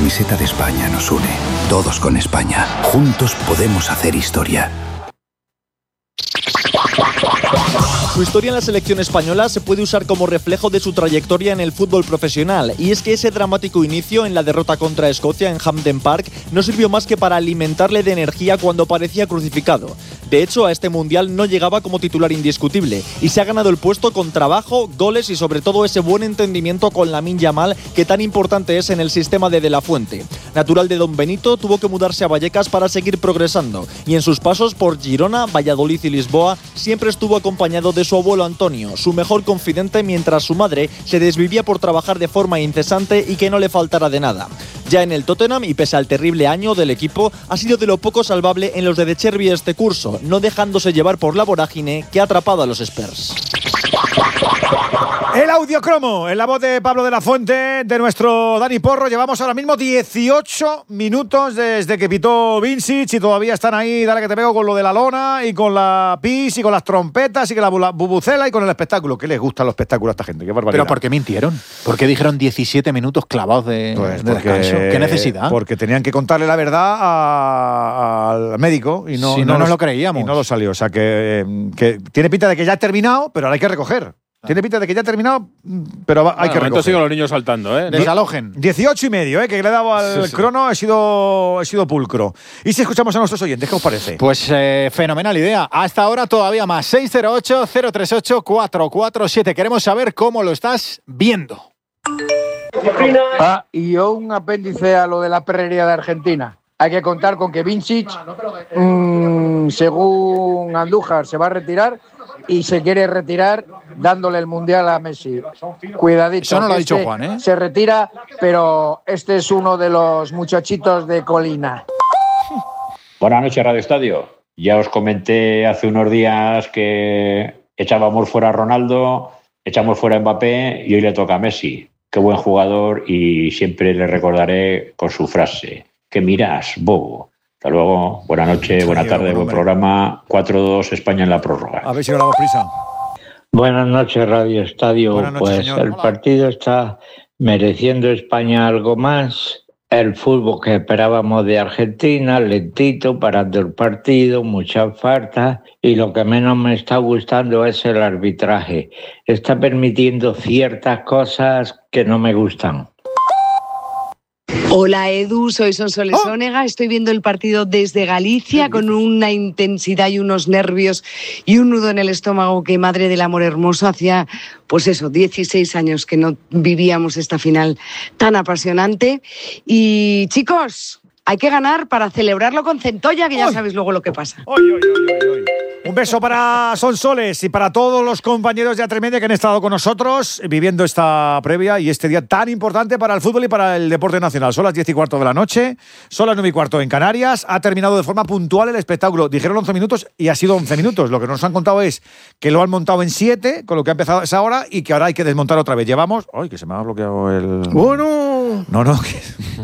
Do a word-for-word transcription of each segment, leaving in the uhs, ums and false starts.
camiseta de España nos une. Todos con España. Juntos podemos hacer historia. Su historia en la selección española se puede usar como reflejo de su trayectoria en el fútbol profesional, y es que ese dramático inicio en la derrota contra Escocia en Hampden Park no sirvió más que para alimentarle de energía cuando parecía crucificado. De hecho, a este mundial no llegaba como titular indiscutible y se ha ganado el puesto con trabajo, goles y sobre todo ese buen entendimiento con Lamine Yamal que tan importante es en el sistema de De La Fuente. Natural de Don Benito, tuvo que mudarse a Vallecas para seguir progresando, y en sus pasos por Girona, Valladolid y Lisboa siempre estuvo acompañado de su abuelo Antonio, su mejor confidente, mientras su madre se desvivía por trabajar de forma incesante y que no le faltara de nada. Ya en el Tottenham, y pese al terrible año del equipo, ha sido de lo poco salvable en los de De Chervi este curso, no dejándose llevar por la vorágine que ha atrapado a los Spurs. El audiocromo, en la voz de Pablo de la Fuente, de nuestro Dani Porro. Llevamos ahora mismo dieciocho minutos desde que pitó Vincic y todavía están ahí, dale que te pego con lo de la lona y con la pis y con las trompetas y con la bubucela y con el espectáculo. ¿Qué les gustan los espectáculos a esta gente? Qué barbaridad. ¿Pero por qué mintieron? ¿Por qué dijeron diecisiete minutos clavados de, pues de porque, descanso? ¿Qué necesidad? Porque tenían que contarle la verdad a, al médico y no, si no, no nos lo creíamos. Y no lo salió. O sea, que, que tiene pinta de que ya ha terminado, pero ahora hay que recoger. Tiene pinta de que ya ha terminado, pero va, bueno, hay que recoger. siguen los niños saltando, ¿eh? Desalojen. dieciocho y medio, ¿eh? Que le he dado al sí, sí. crono, he sido, he sido pulcro. ¿Y si escuchamos a nuestros oyentes? ¿Qué os parece? Pues eh, fenomenal idea. Hasta ahora todavía más. seis cero ocho, cero tres ocho, cuatro cuatro siete. Queremos saber cómo lo estás viendo. Ah, y yo un apéndice a lo de la perrería de Argentina. Hay que contar con que Vincic, mmm, según Andújar, se va a retirar y se quiere retirar dándole el Mundial a Messi. Cuidadito. Eso no lo ha dicho este Juan, ¿eh? Se retira, pero este es uno de los muchachitos de Colina. Buenas noches, Radio Estadio. Ya os comenté hace unos días que echábamos fuera a Ronaldo, echamos fuera a Mbappé y hoy le toca a Messi. Qué buen jugador y siempre le recordaré con su frase. ¿Qué miras, bobo? Hasta luego, buena noche, buena tarde, buen programa. cuatro dos España en la prórroga. A ver si no damos prisa. Buenas noches, Radio Estadio. Buenas noches, pues señor. el Hola. partido está mereciendo España algo más. El fútbol que esperábamos de Argentina, lentito, parando el partido, muchas faltas. Y lo que menos me está gustando es el arbitraje. Está permitiendo ciertas cosas que no me gustan. Hola Edu, soy Sonsoles oh. Onega, estoy viendo el partido desde Galicia con una intensidad y unos nervios y un nudo en el estómago que, madre del amor hermoso, hacía pues eso, dieciséis años que no vivíamos esta final tan apasionante. Y chicos, hay que ganar para celebrarlo con centolla, que ya Oy. sabéis luego lo que pasa. Oy, oy, oy, oy. Un beso para Sonsoles y para todos los compañeros de A tres Media que han estado con nosotros viviendo esta previa y este día tan importante para el fútbol y para el deporte nacional. Son las diez y cuarto de la noche, son las nueve y cuarto en Canarias. Ha terminado de forma puntual el espectáculo. Dijeron once minutos y ha sido once minutos. Lo que nos han contado es que lo han montado en siete, con lo que ha empezado esa hora, y que ahora hay que desmontar otra vez. Llevamos... ¡Ay, que se me ha bloqueado el... ¡Bueno! No, no, que...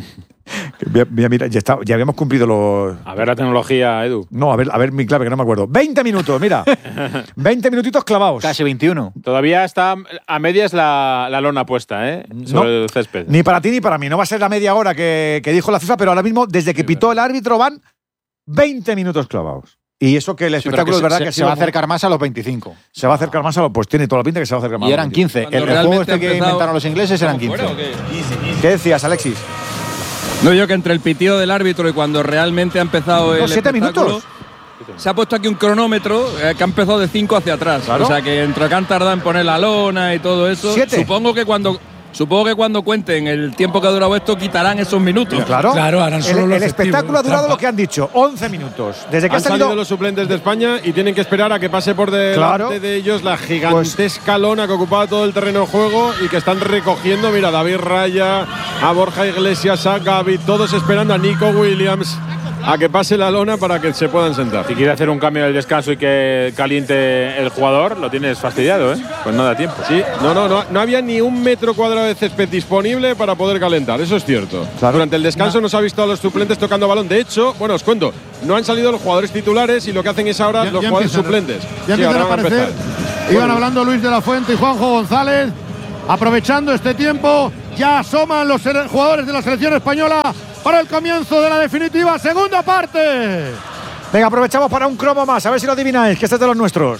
Mira, mira, ya, está, ya habíamos cumplido los... A ver la tecnología, Edu. No, a ver, a ver mi clave, que no me acuerdo. veinte minutos, mira. veinte minutitos clavados. Casi veintiuno. Todavía está a medias la, la lona puesta, ¿eh? Sobre no, el césped. Ni para ti ni para mí. No va a ser la media hora que, que dijo la FIFA, pero ahora mismo, desde que sí, pitó verdad. el árbitro, van veinte minutos clavados. Y eso que el sí, espectáculo que es verdad se, que se va a acercar más a los veinticinco. Se va a acercar más a los... Pues tiene toda la pinta que se va a acercar más. Y eran quince. El, el juego este que inventaron los ingleses eran quince. Fuera, ¿qué? ¿Qué decías, Alexis? No, yo que entre el pitido del árbitro y cuando realmente ha empezado no, el siete espectáculo, minutos. Se ha puesto aquí un cronómetro eh, que ha empezado de cinco hacia atrás. ¿Claro? O sea que entre que han tardado en poner la lona y todo eso, ¿Siete? supongo que cuando supongo que cuando cuenten el tiempo que ha durado esto quitarán esos minutos. Claro, claro harán solo el, el el espectáculo ha durado trampa. lo que han dicho, once minutos. Desde que han ha salido... salido los suplentes de España y tienen que esperar a que pase por delante claro. de ellos la gigantesca pues... lona que ocupaba todo el terreno de juego y que están recogiendo, mira, a David Raya, a Borja Iglesias, a Gaby, todos esperando a Nico Williams a que pase la lona para que se puedan sentar. Si quiere hacer un cambio en el descanso y que caliente el jugador, lo tienes fastidiado, ¿eh? Pues no da tiempo. Sí, no, no, no, no había ni un metro cuadrado de césped disponible para poder calentar, eso es cierto. Claro. Durante el descanso no. nos ha visto a los suplentes tocando balón. De hecho, bueno, os cuento, no han salido los jugadores titulares y lo que hacen es ahora ya, los ya jugadores empiezan, suplentes. Ya sí, empiezan a aparecer. A Iban bueno. hablando Luis de la Fuente y Juanjo González, aprovechando este tiempo Ya asoman los jugadores de la selección española para el comienzo de la definitiva segunda parte. Venga, aprovechamos para un cromo más, a ver si lo adivináis, que este es de los nuestros.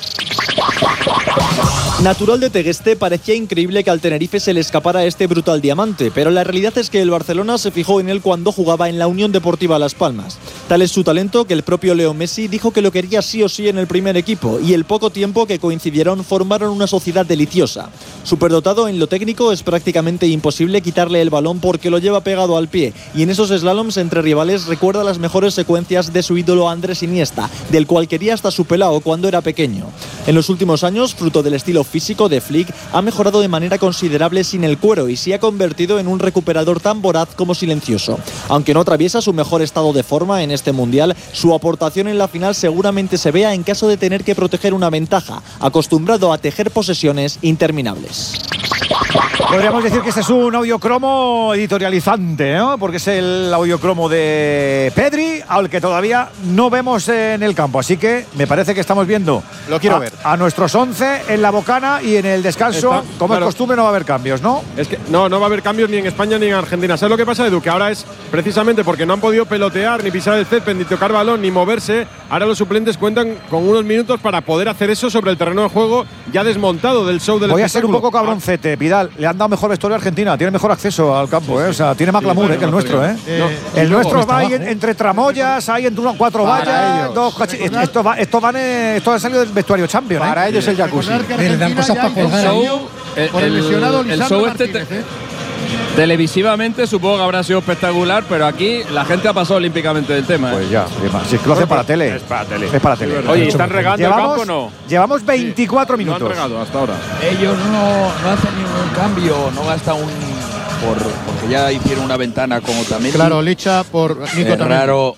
Natural de Tegueste, parecía increíble que al Tenerife se le escapara este brutal diamante, pero la realidad es que el Barcelona se fijó en él cuando jugaba en la Unión Deportiva Las Palmas. Tal es su talento que el propio Leo Messi dijo que lo quería sí o sí en el primer equipo, y el poco tiempo que coincidieron formaron una sociedad deliciosa. Superdotado en lo técnico, es prácticamente imposible quitarle el balón porque lo lleva pegado al pie, y en esos slaloms entre rivales recuerda las mejores secuencias de su ídolo Andrés Iniesta, del cual quería hasta su pelao cuando era pequeño. En los últimos años, fruto del estilo físico de Flick, ha mejorado de manera considerable sin el cuero y se ha convertido en un recuperador tan voraz como silencioso. Aunque no atraviesa su mejor estado de forma en este mundial, su aportación en la final seguramente se vea en caso de tener que proteger una ventaja, acostumbrado a tejer posesiones interminables. Podríamos decir que este es un audiocromo editorializante, ¿no? Porque es el audiocromo de Pedri, al que todavía no vemos en el campo. Así que me parece que estamos viendo Lo quiero a, ver. a nuestros once en la bocana y en el descanso, Está, como claro. es costumbre, no va a haber cambios, ¿no? Es que no, no va a haber cambios ni en España ni en Argentina. ¿Sabes lo que pasa, Edu? Que ahora es precisamente porque no han podido pelotear, ni pisar el césped, ni tocar balón, ni moverse. Ahora los suplentes cuentan con unos minutos para poder hacer eso sobre el terreno de juego ya desmontado del show del Voy a ser un espectáculo. poco cabroncete, Vidal. Le han dado mejor vestuario a Argentina, tiene mejor acceso al campo, ¿eh? O sea, tiene más Sí, glamour, bueno, ¿eh? que el no, nuestro, ¿eh? no. El Y nuestro luego va ahí está en- abajo. entre tramoyas, hay entre unas cuatro Para vallas, ellos. dos cachi- Esto va, esto van, eh, esto ha salido del vestuario champion, ¿eh? Para ellos el jacuzzi. Recordar que Le dan Argentina cosas ya para hizo colgar un ahí. show El- por el el- lesionado el Lisandro show este Martínez, te- ¿eh? Televisivamente supongo que habrá sido espectacular, pero aquí la gente ha pasado olímpicamente del tema. ¿eh? Pues ya, si es que lo hacen para tele. Es para tele. Es para tele. Oye, ¿están regando el llevamos, campo o no? Llevamos veinticuatro No han minutos. regado hasta ahora. Ellos no, no hacen ningún cambio, no gastan un. Por, porque ya hicieron una ventana con Otamendi. Claro, Licha por Nico es Otamendi. raro,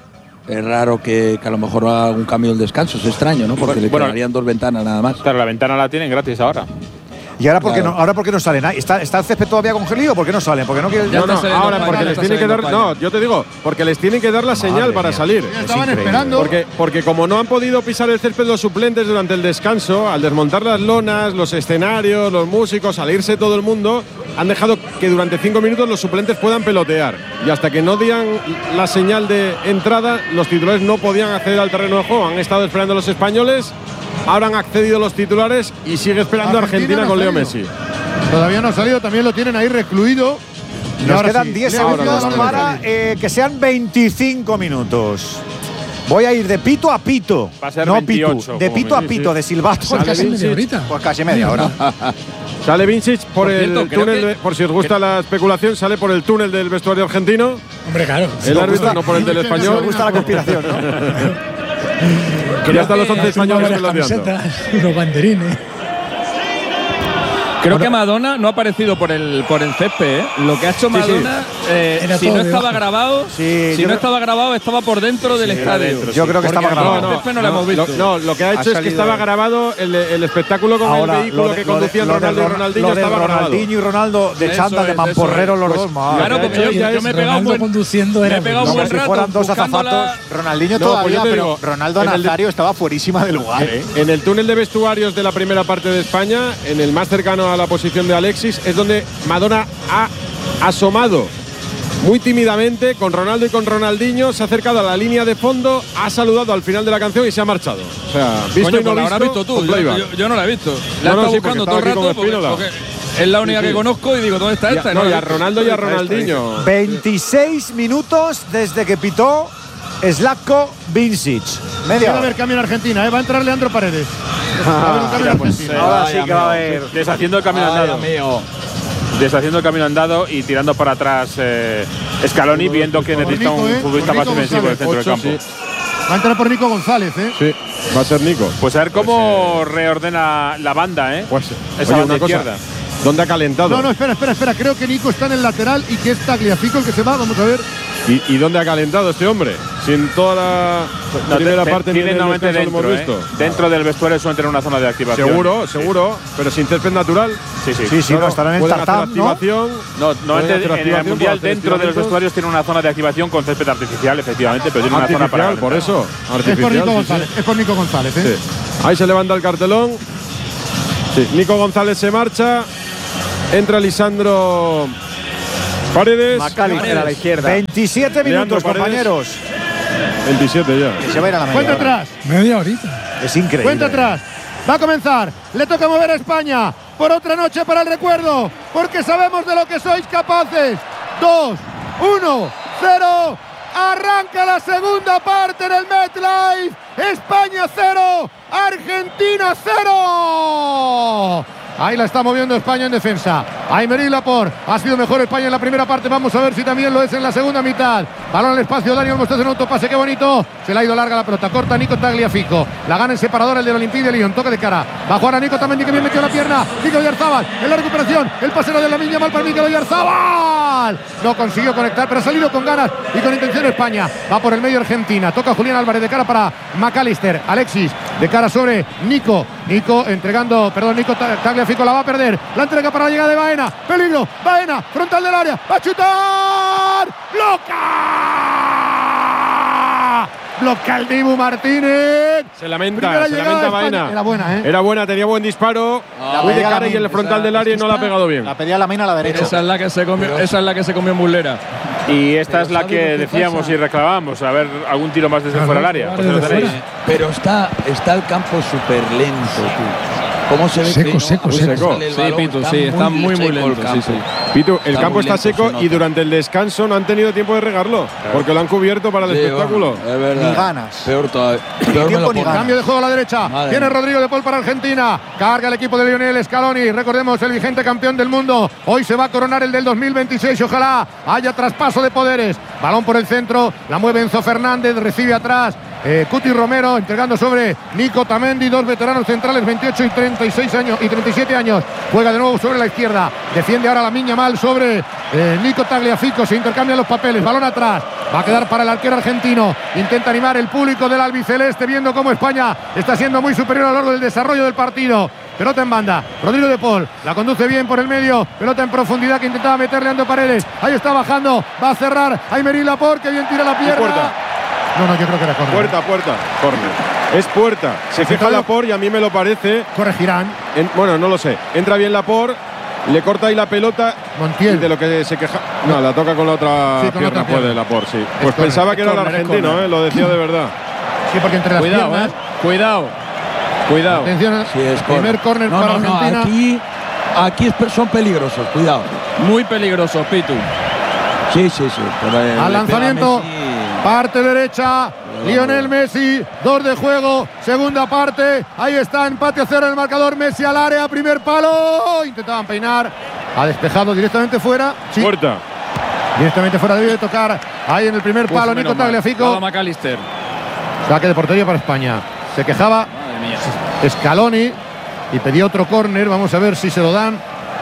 es raro que, que a lo mejor haga un cambio del descanso. Es extraño, ¿no? Porque le Bueno, quedarían dos ventanas nada más. Claro, la ventana la tienen gratis ahora. ¿Y ahora por qué Claro. no, ahora por qué no salen? ¿Está, ¿Está el césped todavía congelado? ¿Por qué no salen? Porque no quieren. Ya No, está no, saliendo ahora España, porque ya les está tienen que dar. saliendo No, yo te digo, porque les tienen que dar la señal Madre para mía. salir. Ya Es estaban increíble. esperando. Porque, porque como no han podido pisar el césped los suplentes durante el descanso, al desmontar las lonas, los escenarios, los músicos, al irse todo el mundo, han dejado que durante cinco minutos los suplentes puedan pelotear. Y hasta que no dieran la señal de entrada, los titulares no podían acceder al terreno de juego. Han estado esperando los españoles, ahora han accedido los titulares y sigue esperando Argentina, Argentina no con ha Leo salido. Messi. Todavía no ha salido, también lo tienen ahí recluido. Y Nos ahora quedan sí, diez Leo Messi segundos ahora para Messi. eh, que sean veinticinco minutos. Voy a ir de pito a pito. Va a ser no veintiocho, pitu, de como pito a sí, pito, sí. de silbato. Pues casi Vinicius. media horita. Pues casi media hora. Sale Vincic por, Por el cierto, creo túnel, que- de- por si os gusta la especulación, sale por el túnel del vestuario argentino. Hombre, claro. El árbitro, no por el del Sí, sí, Me español. gusta la conspiración, ¿no? Ya están los once que- españoles Varias peloteando. camisetas, los banderines. Creo que Madonna no ha aparecido por el por el césped, ¿eh? Lo que ha hecho Sí, sí. Madonna, eh, Era si todo no estaba debajo. grabado, Sí, si yo no creo- estaba grabado, estaba por dentro del estadio. dentro, Yo creo que Porque estaba no, grabado. no, césped no lo hemos visto. Lo, no, lo que ha hecho es que salido- estaba grabado el, el espectáculo con Ahora, el vehículo lo de- que lo de- conducían lo de Ronaldo y Ron- Ronaldinho lo de estaba grabado. Ronaldinho y Ronaldo de Eso chándal, de es, mamporreros eso los es. dos. madre. Claro, Lo que porque ha yo, hecho ya yo es me he pegado un Ronaldo buen, conduciendo me era he pegado un Como buen si rato fueran dos buscando la- azafatos. Ronaldinho No, pues todavía, yo te pero digo, Ronaldo en el de- Nazario estaba fuerísima del lugar, ¿eh? En el túnel de vestuarios de la primera parte de España, en el más cercano a la posición de Alexis, es donde Madonna ha asomado muy tímidamente con Ronaldo y con Ronaldinho, se ha acercado a la línea de fondo, ha saludado al final de la canción y se ha marchado. O sea, visto Coño, y no pues la visto, habrás visto tú. con Yo, playback. yo- yo no la he visto. La he No, no, estado sí, porque buscando estaba todo el aquí con rato porque, Espínola. porque es la única Sí, sí. que conozco y digo, ¿dónde está Y a- esta? no, y la a he visto. Ronaldo y a Ronaldinho. veintiséis minutos desde que pitó Slatko Vincic. Media va a haber cambio en Argentina, ¿eh? Va a entrar Leandro Paredes. Va a haber un cambio en Argentina. Ahora sí que va a haber. Deshaciendo el camino Ay, andado. Dios mío. Deshaciendo el camino andado y tirando para atrás eh, Scaloni, viendo que Por necesita Nico, un ¿eh? futbolista Por más Nico ofensivo en el centro del Ocho, campo. sí. Va a entrar por Nico González, ¿eh? Sí, va a ser Nico. Pues a ver cómo reordena la banda, ¿eh? Pues, Esa oye, banda una cosa, izquierda. ¿dónde ha calentado? No, no, espera, espera, espera. Creo que Nico está en el lateral y que es Tagliafico el que se va. Vamos a ver. ¿Y, y dónde ha calentado este hombre? Sin toda la No, primera te- parte ni tiene en el normalmente descanso lo dentro, hemos ¿eh? visto. Dentro del vestuario suelen tener una zona de activación. Seguro, Sí. seguro, pero sin césped natural. Sí, sí. Sí, sí, no, estarán en el pueden hacer tartán, ¿no? activación. No, Pueden normalmente hacer en el activación, Mundial pueden hacer dentro de los estiramientos. vestuarios tiene una zona de activación con césped artificial, efectivamente, pero tiene una zona para Artificial, por calentar. eso. Es por Artificial, Nico sí, sí. González. Es por Nico González, ¿eh? Sí. Ahí se levanta el cartelón. Sí, Nico González se marcha. Entra Lisandro Paredes. McAllister a la izquierda. veintisiete minutos, compañeros. veintisiete ya. Que se va a ir a la media. Cuenta atrás. Media horita. Es increíble. Cuenta atrás. Va a comenzar. Le toca mover a España por otra noche para el recuerdo, porque sabemos de lo que sois capaces. Dos, uno, cero. Arranca la segunda parte en el MetLife. España cero, Argentina cero. Ahí la está moviendo España en defensa. Aymeric Laporte. Ha sido mejor España en la primera parte. Vamos a ver si también lo es en la segunda mitad. Balón al espacio. Dani Olmo está haciendo un autopase. Qué bonito. Se le ha ido larga la pelota. Corta Nico Tagliafico. La gana en separador el del Olympique de Lyon. Toque de cara. Va a jugar a Nico también. Que bien metió la pierna. Nico Oyarzabal. En la recuperación. El pasero de Lamine Yamal para Mikel Oyarzabal. No consiguió conectar, pero ha salido con ganas y con intención España. Va por el medio Argentina. Toca Julián Álvarez de cara para McAllister. Alexis de cara sobre Nico. Nico entregando, perdón, Nico Tagliafico la va a perder. La entrega para la llegada de Baena. Peligro. Baena, frontal del área. Va a chutar. ¡Bloca! Bloca el Dibu Martínez. Se lamenta, se lamenta Baena. Era buena, ¿eh? Era buena, tenía buen disparo. La Muy de pedía cara y Lamine, en el frontal esa- del área y no la ha esta- pegado bien. La pedía Lamine a la derecha. Esa es la que se comió, esa es la que se comió en Muslera. Y esta es la ¿sabes que lo que decíamos pasa? y reclamábamos, a ver algún tiro más desde fuera del área. Pues lo tenéis. Pero está, está el campo súper lento, tú. ¿Cómo se ve? Seco, que no? seco, ¿Cómo seco. sale el Sí, balón? Pitu, sí, está muy, muy seco lento, el campo. sí, sí. Pitu, el Está campo muy está lento, seco se nota. y durante el descanso no han tenido tiempo de regarlo, porque lo han cubierto para el Sí, espectáculo. bueno, es verdad. Ni ganas. Peor todavía. Peor me tiempo lo ni pone. ganas. Cambio de juego a la derecha. Madre Viene mía. Rodrigo de Paul para Argentina. Carga el equipo de Lionel Scaloni. Recordemos, el vigente campeón del mundo. Hoy se va a coronar el del dos mil veintiséis. Ojalá haya traspaso de poderes. Balón por el centro. La mueve Enzo Fernández. Recibe atrás eh, Cuti Romero. Entregando sobre Nico Tamendi. Dos veteranos centrales, veintiocho y treinta y seis años y treinta y siete años. Juega de nuevo sobre la izquierda. Defiende ahora Lamine Yamal sobre eh, Nico Tagliafico. Se intercambian los papeles. Balón atrás. Va a quedar para el arquero argentino. Intenta animar el público del albiceleste, viendo cómo España está siendo muy superior a lo largo del desarrollo del partido. Pelota en banda. Rodrigo de Paul la conduce bien por el medio. Pelota en profundidad que intentaba meterle a Ando Paredes. Ahí está bajando. Va a cerrar Aymeric Laporte, que bien tira la pierna. puerta. No, no, yo creo que era córner. Puerta, puerta, córner. Es puerta. Se fija Laporte y a mí me lo parece. Corregirán. En- bueno, no lo sé. Entra bien Laporte, le corta ahí la pelota. Montiel. Y de lo que se queja. No, la toca con la otra Sí, con la pierna, otra pierna. puede Laporte, sí. Es Pues córner, pensaba es que era el córner, es argentino, córner. ¿eh? Lo decía de verdad. Sí, porque entre las Cuidado, piernas. eh. Cuidado. Cuidado. Atención, Sí, es primer córner no, para no, no, Argentina. Aquí, aquí es pe- son peligrosos, cuidado. Muy peligroso, Pitu. Sí, sí, sí. pero, eh, le Al pega lanzamiento, Messi. parte derecha, Lionel Messi, dos de juego, segunda parte, ahí está, empate a cero en el marcador, Messi al área, primer palo, intentaban peinar, ha despejado directamente fuera, sí, Puerta. directamente fuera, debe de tocar, ahí en el primer Pues palo, menos Nico mal. Tagliafico, Dado McAllister. saque de portería para España, se quejaba Madre mía. Scaloni y pedía otro córner, vamos a ver si se lo dan,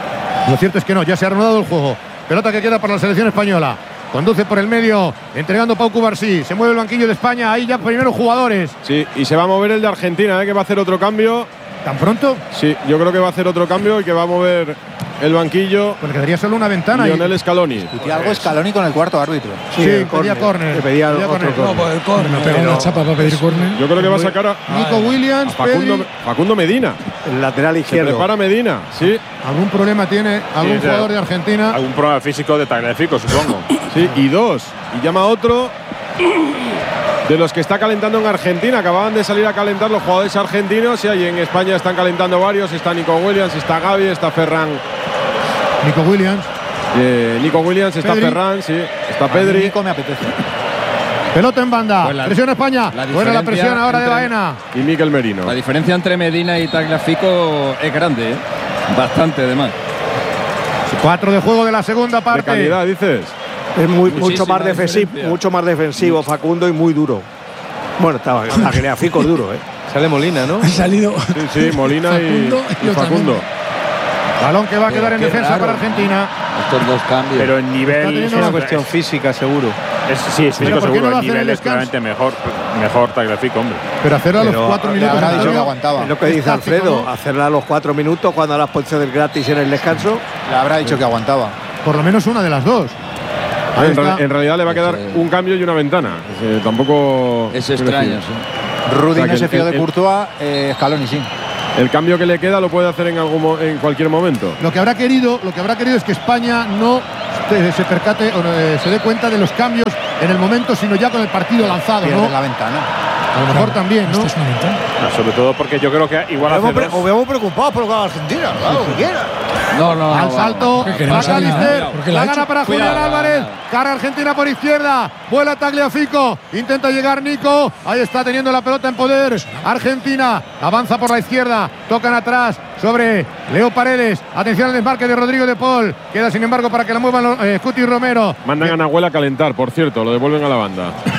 lo cierto es que no, ya se ha reanudado el juego, pelota que queda para la selección española. Conduce por el medio, entregando Pau Cubarsí. Se mueve el banquillo de España. Ahí ya primeros jugadores. Sí, y se va a mover el de Argentina, ¿eh? Que va a hacer otro cambio. ¿Tan pronto? Sí, yo creo que va a hacer otro cambio y que va a mover el banquillo. Pues quedaría solo una ventana. Lionel Scaloni. Discutía algo Scaloni con el cuarto árbitro. Sí, sí, pedía córner. Le pedía Pedía otro córner. No, por el córner. Me pega una chapa para pedir córner. Yo creo que va a sacar a, Nico Williams, a Facundo, Pedri. Facundo Medina. El lateral Se izquierdo. prepara Medina, sí. ¿Algún problema tiene algún Sí, jugador sí. de Argentina? Algún problema físico de Tagliafico, supongo. Sí, y dos. Y llama a otro de los que está calentando en Argentina. Acababan de salir a calentar los jugadores argentinos y ahí en España están calentando varios. Está Nico Williams, está Gavi, está Ferran. Nico Williams. Eh, Nico Williams, está Pedri. Ferran, sí. Está A mí Pedri. Nico me apetece. Pelota en banda. Pues la- presión España. la Buena la diferencia presión ahora de entre- Baena. Y Mikel Merino. La diferencia entre Medina y Tagliafico es grande, ¿eh? Bastante, además. Cuatro de juego de la segunda De parte. calidad, dices. Es muy, Muchísima mucho más defensivo, diferencia. mucho más defensivo, Facundo, y muy duro. Bueno, estaba Tagliafico es duro, ¿eh? Sale Molina, ¿no? Ha salido. Sí, sí, Molina y, Facundo y y Facundo. Otamendi. Balón que va a Pero quedar en qué defensa raro. para Argentina. Estos dos cambios. Pero el Está nivel. teniendo Es una No, cuestión es- física, seguro. es- sí, es Pero físico ¿por qué no seguro. lo El hace en el nivel es descanso? claramente mejor. Mejor Tagliafico, hombre. Pero hacerlo a los Pero cuatro Le minutos. habrá dicho claro. que aguantaba. Es lo que dice Es táctico, Alfredo, ¿no? hacerla a los cuatro minutos cuando las posiciones gratis en el descanso. Le habrá dicho que aguantaba. Por lo menos una de las dos. Ahí En, está. ra- en realidad le va a quedar Ese- un cambio y una ventana. Eh, tampoco. Es extraño, sí. O Rudy sea, no que se el- fió de el- Courtois, eh, Scaloni sí. El cambio que le queda lo puede hacer en algún mo- en cualquier momento. Lo que habrá querido, lo que habrá querido es que España no se, se percate o eh, se dé cuenta de los cambios en el momento, sino ya con el partido lanzado, Pierde ¿no? la ventana. A lo mejor también, ¿no? No, sobre todo porque yo creo que igual hace Os dos- vemos preocupados por lo que haga Argentina, claro, que quiera. No, no, Al no, salto, vamos. Que queremos McAllister, ganar, porque la ha gana hecho- para Julián Cuidado. Álvarez, cara Argentina por izquierda, vuela Tagliafico, intenta llegar Nico, ahí está teniendo la pelota en poder, Argentina avanza por la izquierda, tocan atrás sobre Leo Paredes, atención al desmarque de Rodrigo de Paul, queda sin embargo para que la muevan eh, Cuti Romero. Mandan a Nahuel a calentar, por cierto, lo devuelven a la banda.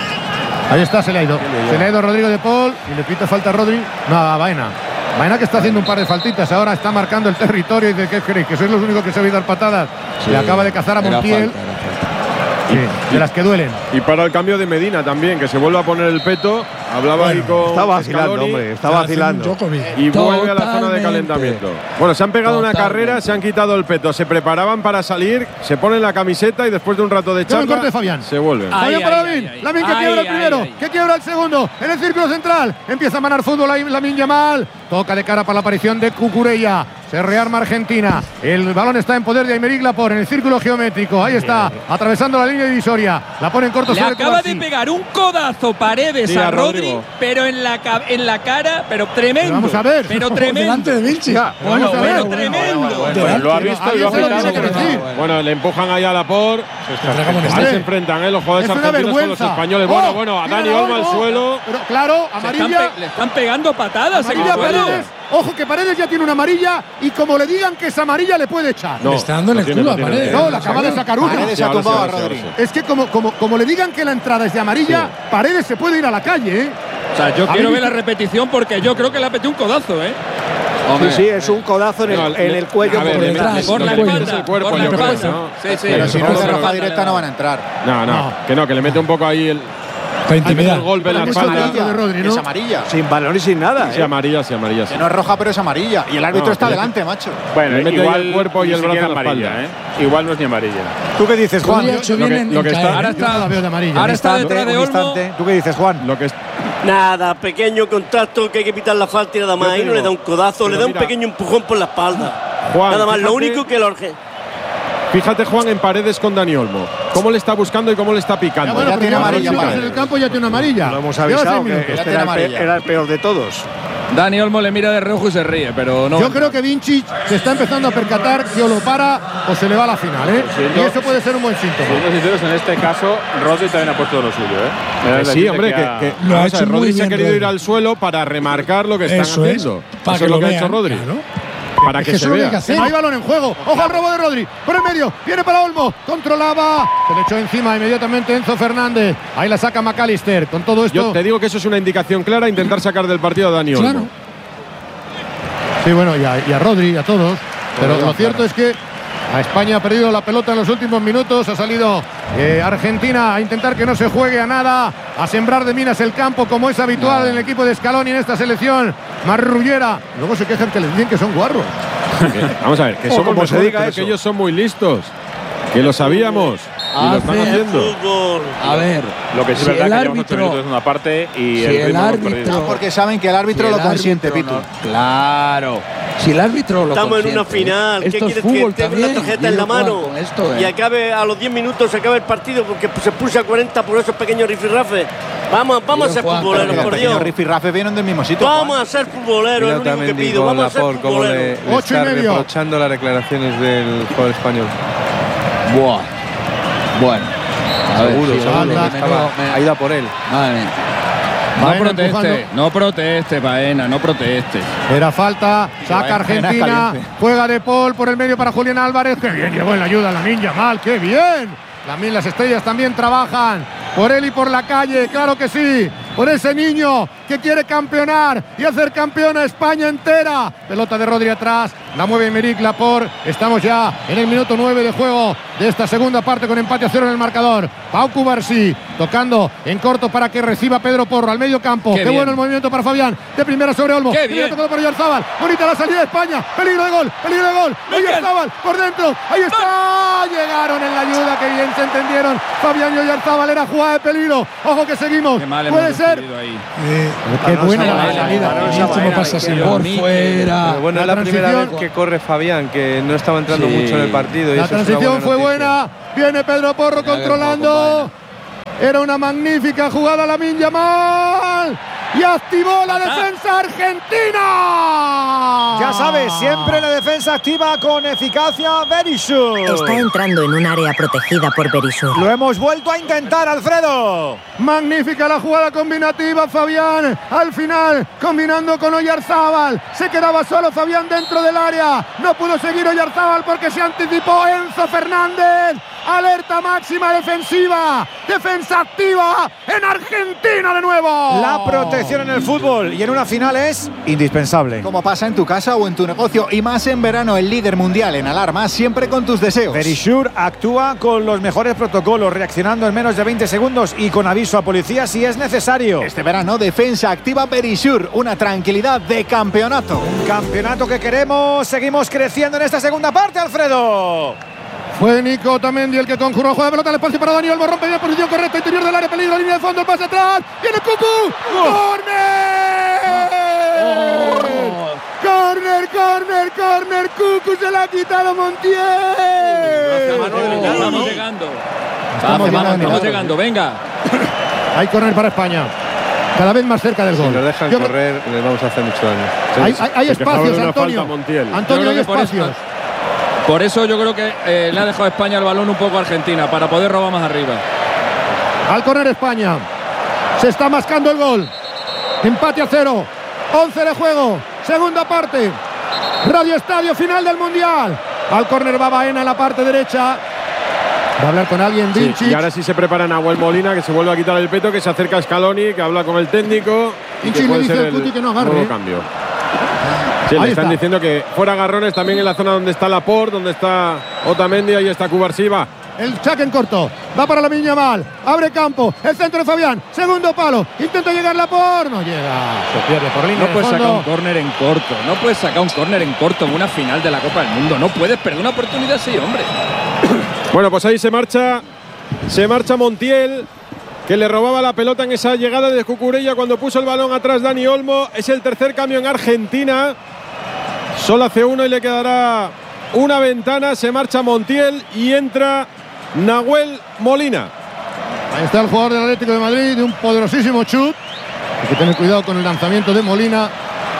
Ahí está, se le ha ido. Se le ha ido Rodrigo de Paul y le pita falta a Rodri. No, a Baena. Baena que está haciendo un par de faltitas. Ahora está marcando el territorio y dice, ¿qué creéis? Que sois los únicos que sabéis dar patadas. Sí, Le acaba de cazar a era Montiel. falta, era falta. Sí, de las que duelen. Y para el cambio de Medina también, que se vuelve a poner el peto. Hablaba ahí con Está vacilando, Scaloni, hombre, está vacilando. y vuelve a la zona de Totalmente. calentamiento. Bueno, se han pegado una Totalmente. carrera, se han quitado el peto, se preparaban para salir, se ponen la camiseta y después de un rato de Llama el charla corte de Fabián. se vuelven. Ah, Fabián Ay, para ay, Lamin. ay, ay. Lamin que Ay, quiebra el ay, primero, ay. que quiebra el segundo. En el círculo central empieza a manar fútbol ahí Lamin Yamal. Toca de cara para la aparición de Cucurella. Se rearma Argentina. El balón está en poder de Aymeric Laporte en el círculo geométrico. Ahí está, atravesando la línea divisoria. La pone en corto Le sobre acaba de Cubarsí. pegar un codazo Paredes Sí, a a Rodri, Rodrigo. pero en la, ca- en la cara, pero tremendo. Pero vamos a ver. Pero Por tremendo. delante de Vinci. Bueno, Bueno, vamos a pero ver. tremendo. Bueno, lo ha visto y lo ha Alguien se lo pitado. tiene que decir. Bueno, le empujan ahí a Laporte. Hombre, Ahí se enfrentan ¿eh? los jugadores es una argentinos con los vergüenza. españoles. Oh, Bueno, bueno, a mira Dani la Olmo al Olmo. suelo. Pero claro, Se están amarilla. pe- le están pegando patadas en el Amarilla suelo. Paredes. Ojo que Paredes ya tiene una amarilla y como le digan que es amarilla le puede echar. No, Le está dando en no el tiene, culo no a tiene. Paredes. No, le acaba de sacar una. Paredes Sí, se ha ahora sí, tumbado a ahora sí, Rodri. ahora sí. Es que como, como, como le digan que la entrada es de amarilla, Paredes se puede ir a la calle, ¿eh? O sea, yo ¿Habéis quiero ver visto? la repetición porque yo creo que le ha metido un codazo, ¿eh? Sí, sí, es un codazo en el, No, en le- el cuello. a ver, por le- detrás. le- Por lo la que mete espalda. es el cuerpo, por la yo creo, espalda. ¿no? Sí, sí. Pero si no Pero es de roja no, directa no van a entrar. No, no, No. que no, que le mete un poco ahí el, Para le mete intimidar. el golpe en la Pero mucho espalda. amarilla de Rodri, ¿no? Es amarilla. Sin balón y sin nada. Sí, ¿eh? amarilla, sí, amarilla. Sí. Que no es roja, pero es amarilla. Y el árbitro No, está que le- delante, macho. Bueno, Le mete ahí igual el cuerpo y ni el brazo siquiera en la amarilla, espalda. ¿eh? Igual no es ni amarilla. ¿Tú qué dices, Juan? Rodri ha hecho Lo bien que- en- lo que en está- caer. Ahora Yo no la está, veo de amarilla. ahora está Instante, detrás de un Olmo. instante. ¿Tú qué dices, Juan? Lo que es- Nada, pequeño contacto que hay que pitar la falta y nada más. Yo te Ahí no le digo, da un codazo, pero le da un mira, pequeño empujón por la espalda. Juan, nada más, lo fíjate- único que lo urge. Fíjate, Juan, en Paredes con Dani Olmo. Cómo le está buscando y cómo le está Ya, picando. bueno, Ya pero tiene lleva amarilla, dos minutos Paredes. en el campo ya tiene una amarilla. Lo hemos Lleva avisado seis que minutos. este tiene era el, pe- amarilla. era el peor de todos. Dani Olmo le mira de reojo y se ríe, pero no. Yo creo que Vinci se está empezando a percatar que o lo para o se le va a la final, ¿eh? Siendo- Y eso puede ser un buen síntoma. Siendo sinceros, en este caso, Rodri también ha puesto lo suyo, ¿eh? Me da Que la sí, sensación hombre, que, ha- que Lo ha vamos a ver, hecho muy Rodri se ha bien, querido ir Rodri. al suelo para remarcar lo que están Eso es. haciendo. Para Eso que es lo lo que ha vean, hecho Rodri. claro. Para Es que que se eso es lo que hay vea. que hacer. No hay balón en juego. Ojo al robo de Rodri. Por el medio. Viene para Olmo. Controlaba. Se le echó encima inmediatamente Enzo Fernández. Ahí la saca McAllister. Con todo esto. Yo te digo que eso es una indicación clara, intentar sacar del partido a Dani Olmo. Claro. Sí, bueno, y a, y a Rodri, y a todos. Pero Bueno, lo cierto claro. es que a España ha perdido la pelota en los últimos minutos. Ha salido eh, Argentina a intentar que no se juegue a nada, a sembrar de minas el campo como es habitual en el equipo de Scaloni en esta selección. Marrullera. Luego se quejan que les dicen que son guarros. Que- Vamos a ver, que O somos como se mejores, diga pero eso. que ellos son muy listos. Que lo sabíamos. Y lo están Hace- haciendo. Fútbol. A ver, Lo que sí es si verdad el que llevamos ocho árbitro, minutos en una parte y si el el ritmo hemos árbitro- perdido. Porque saben que el árbitro si lo el consiente, árbitro Pitu. no- claro. Si el árbitro lo Estamos en una consiente, final. ¿Qué esto es quieres que fútbol tenga también. una tarjeta y en la ellos juegan mano? con esto, Y ¿eh? acabe a los diez minutos se acaba el partido porque se puso a cuarenta por esos pequeños rifirrafes. Vamos, vamos a ser Juan, futboleros, Los por pequeños Dios. rifirrafes vienen del mismo sitio. Vamos a ser futboleros, es lo único que pido. Vamos a ser futboleros. Ocho y medio. reprochando las declaraciones del jugador español. Buah. Bueno. A ver, Seguro, sí, seguro. vale, que menudo- estaba me- ahí da por él. Madre mía. No Baena proteste, empujando. no proteste, Baena, no proteste. Era falta, saca Baena Argentina, caliente. juega de Paul por el medio para Julián Álvarez. Qué bien llegó en la ayuda Lamine Yamal, qué bien. También las estrellas también trabajan por él y por la calle, claro que sí. Por ese niño que quiere campeonar y hacer campeona a España entera. Pelota de Rodri atrás, la mueve Aymeric Laporte. Estamos ya en el minuto nueve de juego de esta segunda parte con empate a cero en el marcador. Pau Cubarsí tocando en corto para que reciba Pedro Porro al medio campo. Qué Qué, bien. bueno el movimiento para Fabián. De primera sobre Olmo. Qué Primera bien. tocado por Oyarzábal. Bonita la salida de España. Peligro de gol, peligro de gol. Oyarzábal por dentro. Ahí está. Llegaron en la ayuda. Qué bien se entendieron. Fabián y Oyarzábal era jugada de peligro. Ojo que seguimos. Qué mal hemos Puede ser. decidido ahí. Eh, Qué buena la salida. El último pasa así. Por fuera. Pero bueno, es la primera vez que corre Fabián, que no estaba entrando Sí. mucho en el partido. Y La eso es una transición buena fue noticia. buena. Viene Pedro Porro controlando. Era una magnífica jugada Lamine Yamal. Y activó la defensa argentina. Ya sabes, siempre la defensa activa con eficacia Berisur. Está entrando en un área protegida por Berisur. Lo hemos vuelto a intentar, Alfredo. Magnífica la jugada combinativa, Fabián. Al final, combinando con Oyarzábal. Se quedaba solo Fabián dentro del área. No pudo seguir Oyarzábal porque se anticipó Enzo Fernández. Alerta máxima defensiva. Defensa activa en Argentina de nuevo. La protección en el fútbol y en una final es indispensable. Como pasa en tu casa o en tu negocio, y más en verano, el líder mundial en alarmas, siempre con tus deseos. Verisur actúa con los mejores protocolos, reaccionando en menos de veinte segundos y con aviso a policía si es necesario. Este verano, defensa activa Verisur, una tranquilidad de campeonato. Un campeonato que queremos. Seguimos creciendo en esta segunda parte, Alfredo. Fue Nico Otamendi el que conjuró, juega pelota al espacio para Dani Olmo, rompe bien posición correcta, interior del área, peligro, línea de fondo, el pase atrás, viene Cucu, ¡córner! ¡Córner, córner, córner! Cucu se la ha quitado Montiel. Estamos llegando. Estamos Estamos, llegando. llegando, venga. Hay córner para España, cada vez más cerca del gol. Si nos dejan Yo- correr, les vamos a hacer mucho daño. Hay, hay- hay Se quejaba de espacios, una Antonio. falta Montiel. Antonio, Yo hay creo que por espacios. eso- Por eso yo creo que eh, le ha dejado a España el balón un poco a Argentina, para poder robar más arriba. Al córner España. Se está mascando el gol. Empate a cero. once de juego. Segunda parte. Radio Estadio, final del Mundial. Al córner va Baena en la parte derecha. Va a hablar con alguien, Sí, Vinci. y ahora sí se prepara Nahuel Molina, que se vuelve a quitar el peto, que se acerca a Scaloni, que habla con el técnico y Vinci que le puede dice ser al Cuti el que no agarre, nuevo ¿eh? cambio. Sí, Ahí le están está. diciendo que fuera agarrones también en la zona donde está Laporte, donde está Otamendi, ahí está Cubarsí. El saque en corto. Va para la Lamine Yamal. Abre campo. El centro de Fabián. Segundo palo. Intenta llegar la por. No llega. Se pierde por línea No de puedes sacar fondo. un córner en corto. No puedes sacar un córner en corto en una final de la Copa del Mundo. No puedes perder una oportunidad así, hombre. Bueno, pues ahí se marcha, se marcha Montiel, que le robaba la pelota en esa llegada de Cucurella cuando puso el balón atrás Dani Olmo. Es el tercer cambio en Argentina. Solo hace uno y le quedará una ventana. Se marcha Montiel y entra Nahuel Molina. Ahí está el jugador del Atlético de Madrid, de un poderosísimo chut. Hay que tener cuidado con el lanzamiento de Molina.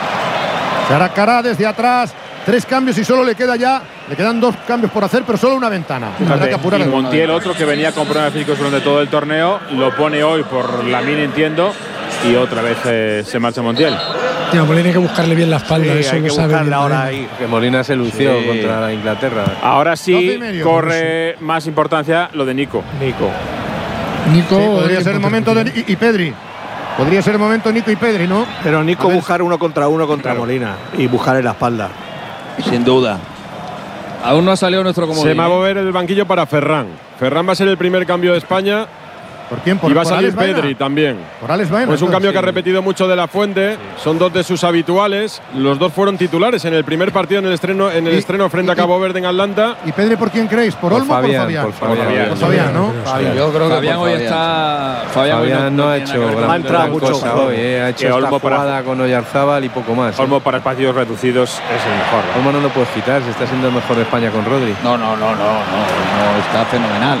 Se hará cara desde atrás. Tres cambios y solo le queda ya. Le quedan dos cambios por hacer, pero solo una ventana. Habrá que apurar Y el- Montiel, otro que venía con problemas físicos durante todo el torneo, lo pone hoy por Lamine, entiendo, y otra vez eh, se marcha Montiel. Tío, Molina hay que buscarle bien la espalda, Sí, eso hay lo que sabe buscarle bien ahora Molina. ahí. Que Molina se lució Sí. contra la Inglaterra. Ahora Doce sí y medio. corre más importancia lo de Nico. Nico. Nico, Sí, podría eh, ser el momento de y, y Pedri. Podría ser el momento Nico y Pedri, ¿no? Pero Nico A ver. buscar uno contra uno contra Molina y buscarle la espalda. Sin duda. Aún no ha salido nuestro comodín. Se va a mover el banquillo para Ferran. Ferran va a ser el primer cambio de España. ¿Por quién? Por, Y va a por salir Alex Baena. Pedri también. Por Alex Baena. Pues un entonces, cambio que ha sí. repetido mucho de la Fuente. Son dos de sus habituales. Los dos fueron titulares en el primer partido en el estreno, en el Y- estreno frente y- a Cabo Verde en Atlanta. ¿Y Pedri por quién creéis? ¿Por Por Olmo o por Fabián, Fabián? por Fabián. Por Fabián, ¿no? Yo creo que Fabián por hoy Fabián, está. Fabián, hoy Fabián no ha tiene hecho nada que ver. gran, Ha entrado gran mucho cosa juego. hoy. eh. Ha hecho Que esta Olmo para- jugada con Oyarzábal y poco más. eh. Olmo para partidos reducidos es el mejor. ¿no? Olmo no lo puedes quitar, se está siendo el mejor de España con Rodri. No, no, no, no, no, no, está fenomenal.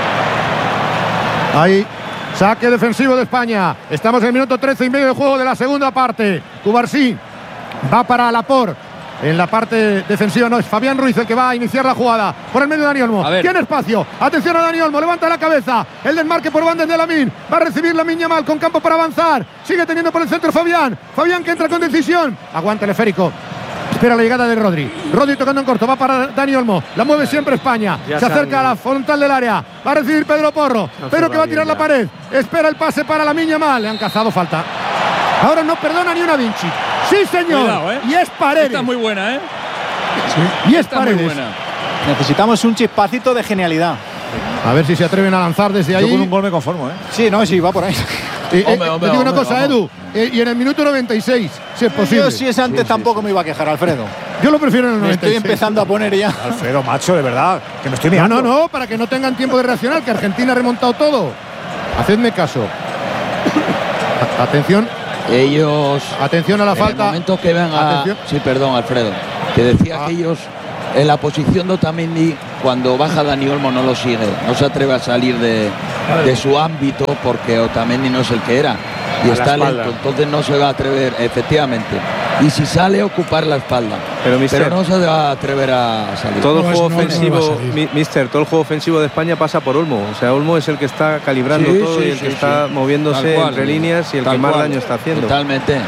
Ahí, saque defensivo de España. Estamos en el minuto trece y medio de juego de la segunda parte. Cubarsí va para Laporte. En la parte defensiva no es Fabián Ruiz el que va a iniciar la jugada. Por el medio Dani Olmo. A ver. Tiene espacio. Atención a Dani Olmo. Levanta la cabeza. El desmarque por banda de Lamine. Va a recibir Lamine Yamal con campo para avanzar. Sigue teniendo por el centro Fabián. Fabián que entra con decisión. Aguanta el esférico. Espera la llegada de Rodri. Rodri tocando en corto. Va para Dani Olmo. La mueve siempre España. Ya Se se acerca han- a la frontal del área. Va a recibir Pedro Porro. No se Pedro va que va a bien tirar la ya. pared. Espera el pase para Lamine Yamal. Le han cazado falta. Ahora no perdona ni una Vinci. Sí, señor. Cuidado, ¿eh? Y es Paredes. Esta es muy buena, ¿eh? Y es Esta es muy Paredes. buena. Necesitamos un chispacito de genialidad. A ver si se atreven a lanzar desde Yo ahí. con un gol me conformo, ¿eh? Sí, no, sí, va por ahí. Eh, eh, Hombre, hombre, te digo una hombre, cosa, vamos. Edu. eh, y en el minuto noventa y seis, si es posible. Yo si es antes tampoco me iba a quejar, Alfredo. Yo lo prefiero en el Me noventa y seis. estoy empezando a poner ya. Alfredo, macho, de verdad, que me estoy No, mirando. no, no, para que no tengan tiempo de reaccionar, que Argentina ha remontado todo. Hacedme caso. A- Atención, ellos. Atención a la en falta. el momento que ven a. Atención. Sí, perdón, Alfredo. Que decía Ah. que ellos. En la posición de Otamendi, cuando baja Dani Olmo no lo sigue, no se atreve a salir de, de su ámbito porque Otamendi no es el que era y A la está espalda. lento, entonces no se va a atrever, efectivamente. Y si sale, ocupar la espalda, Pero, mister, no se va a atrever a salir. Todo el No, juego no, no, no ofensivo, va a salir. mi- mister, todo el juego ofensivo de España pasa por Olmo. O sea, Olmo es el que está calibrando Sí, todo sí, y el sí, que sí. está Tal moviéndose cual. entre líneas y el Tal que más cual. daño está haciendo. Totalmente.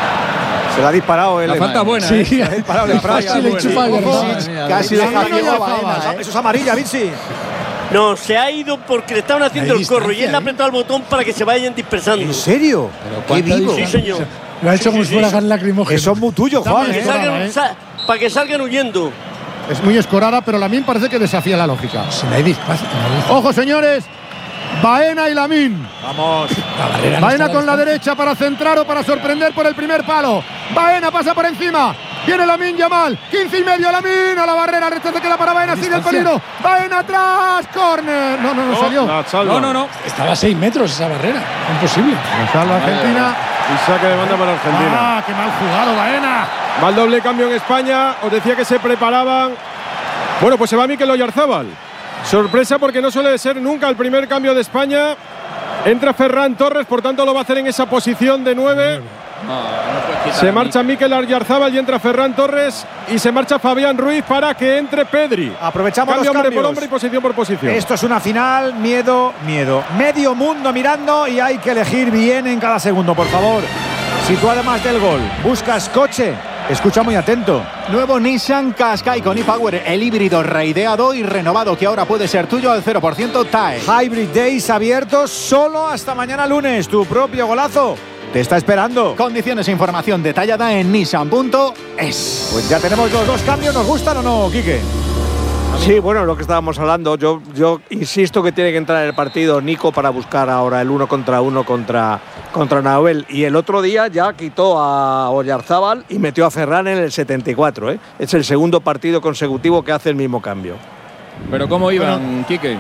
Se la ha disparado el La falta es buena, Sí, ¿eh? se la ha disparado el Efraín. Casi le enchufa el Ojo, García. Casi La deja mano ciego ya a Baena, estaba. ¿eh? Eso es amarilla, Vinci. No, se ha ido porque le estaban haciendo Hay el corro y él distancia, le ha ¿eh? apretado el botón para que se vayan dispersando. ¿En serio? Pero Qué ¿cuánta vivo. Sí, señor. Lo ha hecho como si fuera gas lacrimógeno. Eso es muy tuyo, Está Juan. muy ¿eh? Que salgan- ¿eh? sa- para que salgan huyendo. Es muy escorada, pero Lamín parece que desafía la lógica. Si no hay despacio, no hay despacio. Ojo, señores. Baena y Lamín. Vamos. La barrera no Baena está con la distancia. derecha para centrar o para sorprender por el primer palo. Baena pasa por encima. Viene Lamín Yamal. quince y medio Lamín. A la barrera. Rechazo queda para Baena. Sigue el peligro. Baena atrás. Córner. No, no, no salió. La salva. No, no, no. Estaba a seis metros esa barrera. Imposible. La salva Argentina. Y saque de banda para Argentina. Ah, qué mal jugado Baena. Va el doble cambio en España. Os decía que se preparaban. Bueno, pues se va Mikel Oyarzábal. Sorpresa porque no suele ser nunca el primer cambio de España. Entra Ferran Torres, por tanto lo va a hacer en esa posición de nueve. No, no puedes quitar Se a marcha Mikel. Mikel Oyarzábal y entra Ferran Torres. Y se marcha Fabián Ruiz para que entre Pedri. Aprovechamos Cambio los hombre por cambios. hombre y posición por posición. Esto es una final, miedo, miedo. Medio mundo mirando y hay que elegir bien en cada segundo, por favor. Si tú además del gol buscas coche, escucha muy atento. Nuevo Nissan Qashqai con e-Power, el híbrido reideado y renovado que ahora puede ser tuyo al cero por ciento T A E. Hybrid Days abiertos solo hasta mañana lunes. Tu propio golazo te está esperando. Condiciones e información detallada en nissan punto es. Pues ya tenemos los dos cambios. ¿Nos gustan o no, Quique? Sí, bueno, lo que estábamos hablando, yo, yo insisto que tiene que entrar en el partido Nico para buscar ahora el uno contra uno contra, contra Nahuel. Y el otro día ya quitó a Oyarzábal y metió a Ferran en el setenta y cuatro. ¿eh? Es el segundo partido consecutivo que hace el mismo cambio. Pero ¿cómo iban, Quique?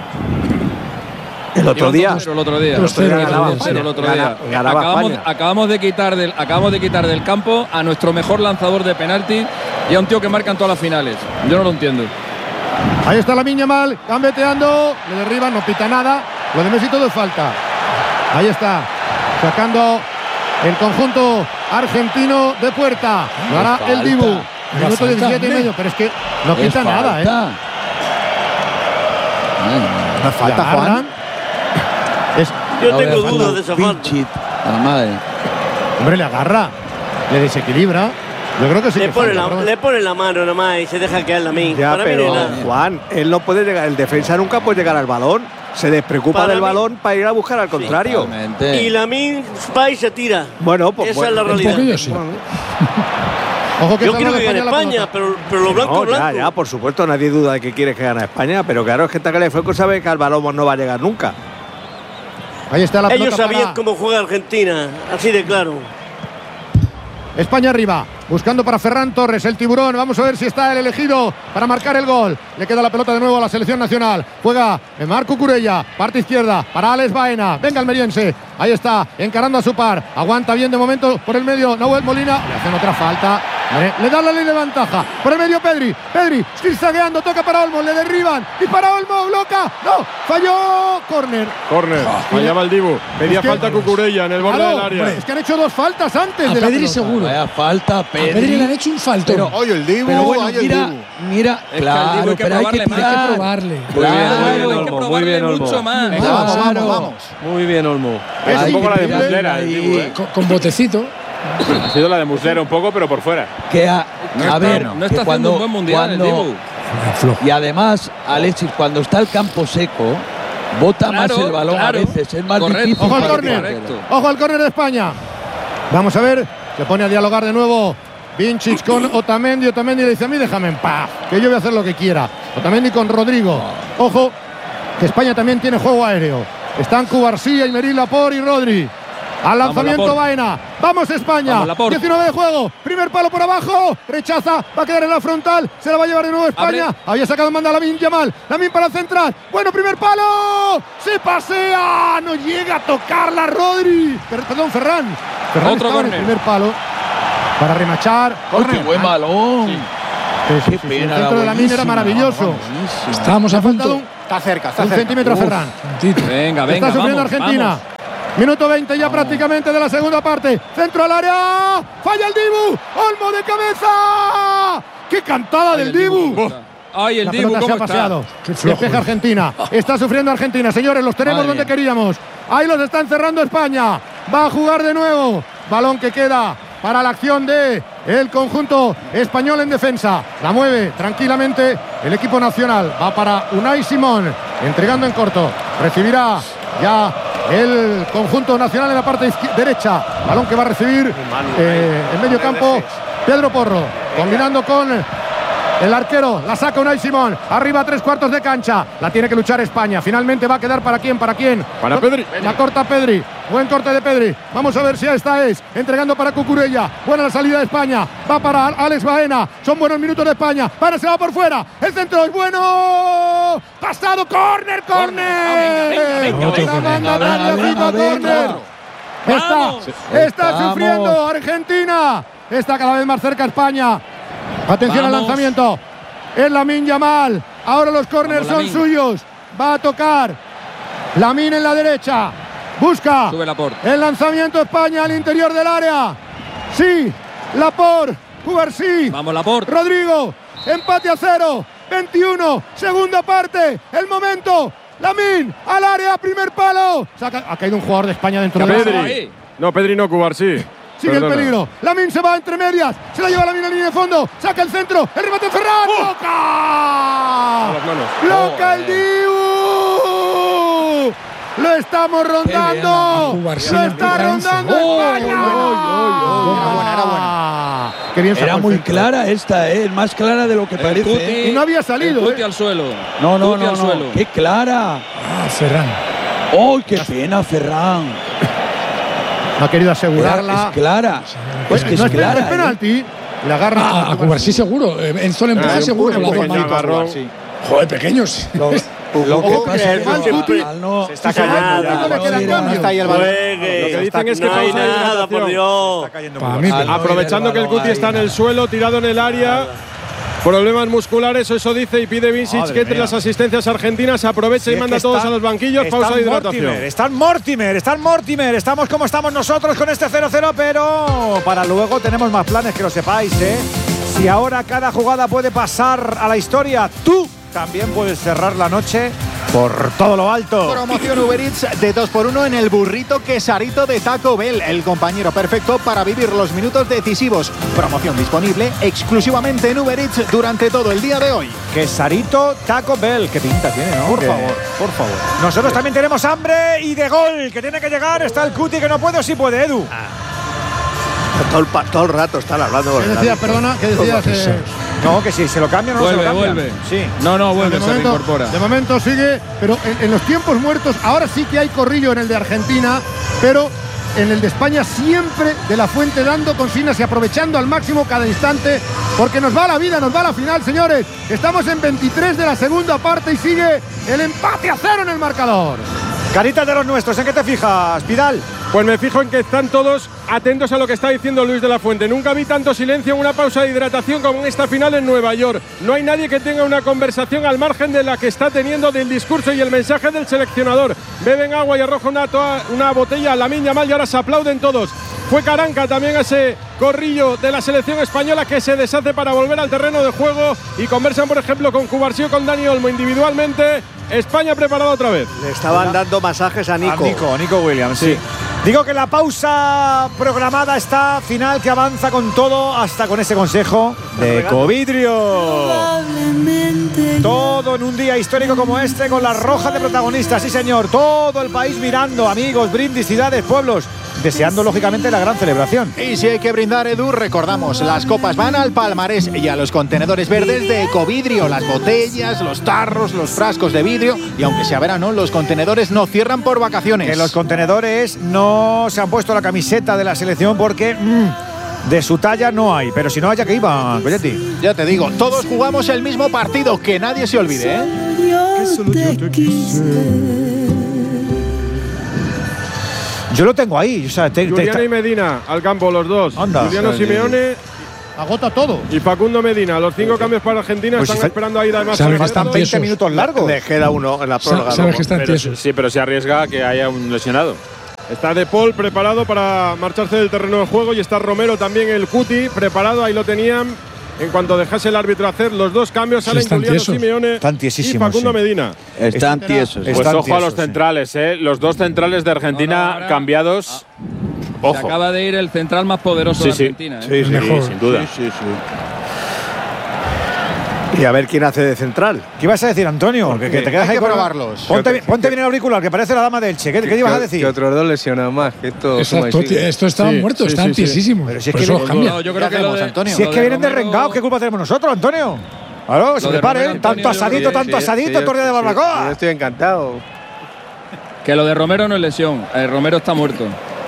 El otro Iban día. dos cero el otro día. dos cero Iban ganaba dos cero el otro España. día. Ganaba acabamos, España. acabamos de quitar del, acabamos de quitar del campo a nuestro mejor lanzador de penalti y a un tío que marca en todas las finales. Yo no lo entiendo. Ahí está Lamín Yamal, gambeteando, le derriban, no pita nada. Lo de Messi todo es falta. Ahí está, sacando el conjunto argentino de puerta. Lo hará el Dibu. Era Minuto falta, diecisiete y hombre. medio, pero es que no Es pita nada, ¿eh? falta. No falta, Le Juan. agarran. Es, Yo Ahora tengo falta dudas de esa falta. Pinchit, la madre. hombre, le agarra, le desequilibra. Yo creo que sí Le que pone, falta, la, pero- le pone la mano nomás y se deja caer la mí. Ya, Para mí pero no es nada. Juan, él no puede llegar, el defensa nunca puede llegar al balón. Se despreocupa Para del mí- balón para ir a buscar al contrario. Totalmente. Y la Min Spy se tira. Bueno, pues Esa bueno. es la Un realidad. poquillo sí. Ojo que Yo salga quiero de que gane la España, pelota. pero, pero lo blanco No, es blanco. ya, ya, por supuesto, nadie duda de que quiere que gane España, pero claro, es que Tagliafico sabe que al balón no va a llegar nunca. Ahí está la Ellos pelota sabían para cómo juega Argentina, así de claro. España arriba, buscando para Ferran Torres, el tiburón. Vamos a ver si está el elegido para marcar el gol. Le queda la pelota de nuevo a la selección nacional. Juega Marco Curella, parte izquierda para Alex Baena. Venga, almeriense. Ahí está, encarando a su par. Aguanta bien de momento por el medio Nahuel Molina. Le hacen otra falta. Le, le da la ley de ventaja. Por el medio Pedri. Pedri, zigzagueando, toca para Olmo. Le derriban. Y para Olmo, bloca. No, falló. Córner. Córner. Fallaba el Dibu. Pedía Es que- falta Cucurella en el borde Claro, del área. hombre, es que han hecho dos faltas antes A de la Pedri pelota. seguro. Vaya falta, A Pedri. Pedri le han hecho un faltón. Pero, Oye, el Dibu, pero bueno, oye, el mira, Dibu. mira, Es que al claro, Dibu hay que pero hay que probarle más. Hay que tirar. probarle. Muy bien, muy bien, Claro, hay que Olmo, muy probarle bien, Olmo. mucho más. Venga, vamos, Claro. vamos, vamos. Muy bien, Olmo. Es Es un poco la de increíble. Muslera, el Dibu, ¿eh? Con, con botecito. Ha sido la de Muslera un poco, pero por fuera. Que a, No a está- ver, no que está haciendo cuando, un buen mundial el cuando- Dibu. Flojo. y además, Alexis, cuando está el campo seco, bota Claro, más el balón claro. a veces, es más Correcto. difícil. Ojo al para córner. que- Correcto. Ojo al córner de España. Vamos a ver. Se pone a dialogar de nuevo Vincic con Otamendi. Otamendi le dice a mí déjame en paz, que yo voy a hacer lo que quiera. Otamendi con Rodrigo. Ojo, que España también tiene juego aéreo. Están Cubarsí, Aymeril, Laporte y Rodri. Al lanzamiento Laporte. Baena. Vamos España. Vamos, Laporte. diecinueve de juego. Primer palo por abajo. Rechaza. Va a quedar en la frontal. Se la va a llevar de nuevo España. Abre. Había sacado en banda a Lamine Yamal. Lamine para centrar. Bueno, primer palo. Se pasea. No llega a tocarla Rodri. Per- Perdón, Ferran. Ferran Otro estaba en el córner. primer palo para remachar. ¡Oh, qué buen balón! Sí, sí, sí, sí. El centro de Lamine era maravilloso. Estábamos a punto. Un, Está cerca, está un cerca. centímetro a Uf. Ferran. Venga, venga, Está sufriendo vamos, Argentina. vamos. Minuto veinte ya prácticamente de la segunda parte. Centro al área. Falla el Dibu. Olmo de cabeza. ¡Qué cantada del Dibu! Ay, el La Dibu, pelota se ¿cómo ha está? paseado. Qué flojo, Despeja eh. Argentina. Está sufriendo Argentina. Señores, los tenemos Madre donde mía. queríamos. Ahí los está encerrando España. Va a jugar de nuevo. Balón que queda para la acción de el conjunto español en defensa. La mueve tranquilamente el equipo nacional. Va para Unai Simón, entregando en corto. Recibirá ya el conjunto nacional en la parte izquier- derecha. Balón que va a recibir eh, en medio campo Pedro Porro, combinando con el arquero. La saca Unai Simón. Arriba tres cuartos de cancha. La tiene que luchar España. Finalmente va a quedar para quién, para quién. Para Pedri. La corta Pedri. Buen corte de Pedri. Vamos a ver si esta es. Entregando para Cucurella. Buena la salida de España. Va para Alex Baena. Son buenos minutos de España. Para se va por fuera. El centro es bueno. Pasado. Córner, córner. venga, venga, venga, La venga, manda venga, Tania venga, Fico, venga. córner. Está, Vamos. está Estamos. sufriendo Argentina. Está cada vez más cerca España. Atención al Vamos. lanzamiento. Es Lamine Yamal. Ahora los córners Vamos, son Lamine. suyos. Va a tocar Lamine en la derecha. Busca Sube Laporte. el lanzamiento España al interior del área. Sí, Laporte. Jugar sí. Vamos, Laporte. Rodrigo. Empate a cero. veintiuno. Segunda parte. El momento. Lamine al área. Primer palo. Saca- ha caído un jugador de España dentro del área. Pedri. No, Pedri no, Cubar, sí. Sigue Perdona. el peligro. Lamine se va entre medias. Se la lleva Lamine a la línea de fondo. Saca el centro. El remate de Ferran. A las ¡Bloca! manos. ¡Bloca el Dibu! Lo estamos rondando. Jugar sin Lo está importancia. rondando Oh, España. oh, oh, Era buena, era buena. Qué bien sacó Era el muy centro. clara esta, ¿eh? Más clara de lo que El parece. Cuti, ¿eh? Y no había salido, el Cuti ¿eh? al suelo. No, no, Cuti no, al no. suelo. ¡Qué clara! Ah, Ferran. ¡Oh, qué pena, Ferran! Ha querido Era- asegurarla. es clara. Pues es que no es es, clara. es ¿eh? penalti. Le agarra Ah, a Cubar sí seguro. Eh, En zona empujada Ah, seguro. un con las dos pequeño manos. agarrón. Joder, pequeños. Lo que Ojo, pasa que es que el siempre- Rafael no- Se está Si se cayendo va, ya. no le queda no, cambio. Está ahí el balón. Juegue. Lo que dicen es que No hay pausa de nada, por hidratación. Dios. Está cayendo Para muy mí, mal. Al no Aprovechando ir que el el balón Cuti está en ahí. el suelo, tirado en el área. Problemas musculares, eso dice y pide Vincic Madre que entre mía. las asistencias argentinas aproveche Si y es manda a que todos están- a los banquillos, están pausa de hidratación. Mortimer, están Mortimer, están Mortimer. Estamos como estamos nosotros con este cero cero, pero para luego tenemos más planes, que lo sepáis, ¿eh? Si ahora cada jugada puede pasar a la historia, tú también puedes cerrar la noche por todo lo alto. Promoción Uber Eats de dos por uno en el burrito quesarito de Taco Bell, el compañero perfecto para vivir los minutos decisivos. Promoción disponible exclusivamente en Uber Eats durante todo el día de hoy. Quesarito Taco Bell, qué pinta tiene, ¿no? Por Que- favor, por favor. Nosotros también tenemos hambre y de gol, que tiene que llegar. Está el Cuti que no puede o sí puede, Edu. Todo el, pa- todo el rato están hablando con ¿Qué el decías, árbitro. perdona? ¿Qué decías? eh? No, que si se lo cambian o no Vuelve, se lo cambian. vuelve. Sí. No, no, vuelve, de, se momento, reincorpora. de momento sigue, pero en, en los tiempos muertos, ahora sí que hay corrillo en el de Argentina, pero en el de España siempre de la Fuente dando consignas y aprovechando al máximo cada instante, porque nos va la vida, nos va la final, señores. Estamos en veintitrés de la segunda parte y sigue el empate a cero en el marcador. Caritas de los nuestros, ¿en qué te fijas, Vidal? Pues me fijo en que están todos atentos a lo que está diciendo Luis de la Fuente. Nunca vi tanto silencio en una pausa de hidratación como en esta final en Nueva York. No hay nadie que tenga una conversación al margen de la que está teniendo del discurso y el mensaje del seleccionador. Beben agua y arroja una, toa- una botella a Lamine Yamal y ahora se aplauden todos. Fue Caranca también ese corrillo de la selección española que se deshace para volver al terreno de juego y conversan, por ejemplo, con Cubarsí o con Dani Olmo individualmente. España preparada otra vez. Le estaban dando masajes a Nico. A Nico, a Nico Williams, sí. Digo que la pausa programada está final, que avanza con todo, hasta con ese consejo de Covidrio. Todo en un día histórico como este, con la roja de protagonistas, sí señor. Todo el país mirando, amigos, brindis, ciudades, pueblos, deseando lógicamente la gran celebración. Y si hay que brindar, Edu, recordamos, las copas van al palmarés y a los contenedores verdes de Ecovidrio, las botellas, los tarros, los frascos de vidrio, y aunque sea verano, los contenedores no cierran por vacaciones. Que los contenedores no se han puesto la camiseta de la selección porque mmm, de su talla no hay, pero si no haya que iban, Colletti. Ya te digo, todos jugamos el mismo partido, que nadie se olvide, ¿eh? Yo lo tengo ahí. O sea, te, Juliano te, y Medina al campo los dos. Anda. Juliano Simeone agota todo. Y Facundo Medina. Los cinco cambios para Argentina Pues están está, esperando ahí además. Faltan veinte minutos largos. Le queda uno en la prórroga. Sabes que están tiesos. Sí, pero se arriesga que haya un lesionado. Está De Paul preparado para marcharse del terreno de juego y está Romero también, el Cuti, preparado. Ahí lo tenían. En cuanto dejase el árbitro hacer los dos cambios, salen sí, Juliano tiesos. Simeone y Facundo sí. Medina. Están tiesos. Pues Están ojo tiesos, a los centrales, ¿eh? Los dos centrales de Argentina no, no, ahora, cambiados. Ah, ojo. Se acaba de ir el central más poderoso sí, de sí. Argentina. Sí, ¿eh? sí, Mejor. sin duda. Sí, sí, sí. Y a ver quién hace de central. ¿Qué ibas a decir, Antonio? Que, que te quedas Hay ahí que con probarlos. Ponte, bien- ponte bien el auricular, que parece la dama del Che. ¿Qué, qué ibas a decir? Que otros dos lesionados más. Que esto Exacto, esto estaban Sí, muertos, sí, estaban sí, sí. tiesísimos. Pero si es Por que eso viene- los cambia. No, yo ¿Qué creo que lo hacemos, de, Antonio? Si es lo que vienen de Romero- rengados, ¿qué culpa tenemos nosotros, Antonio? Claro, se Lo de preparen. Romero, Antonio, Tanto asadito, sí, tanto sí, asadito, sí, torre de sí, barbacoa. Yo estoy encantado. Que lo de Romero no es lesión. Eh, Romero está muerto.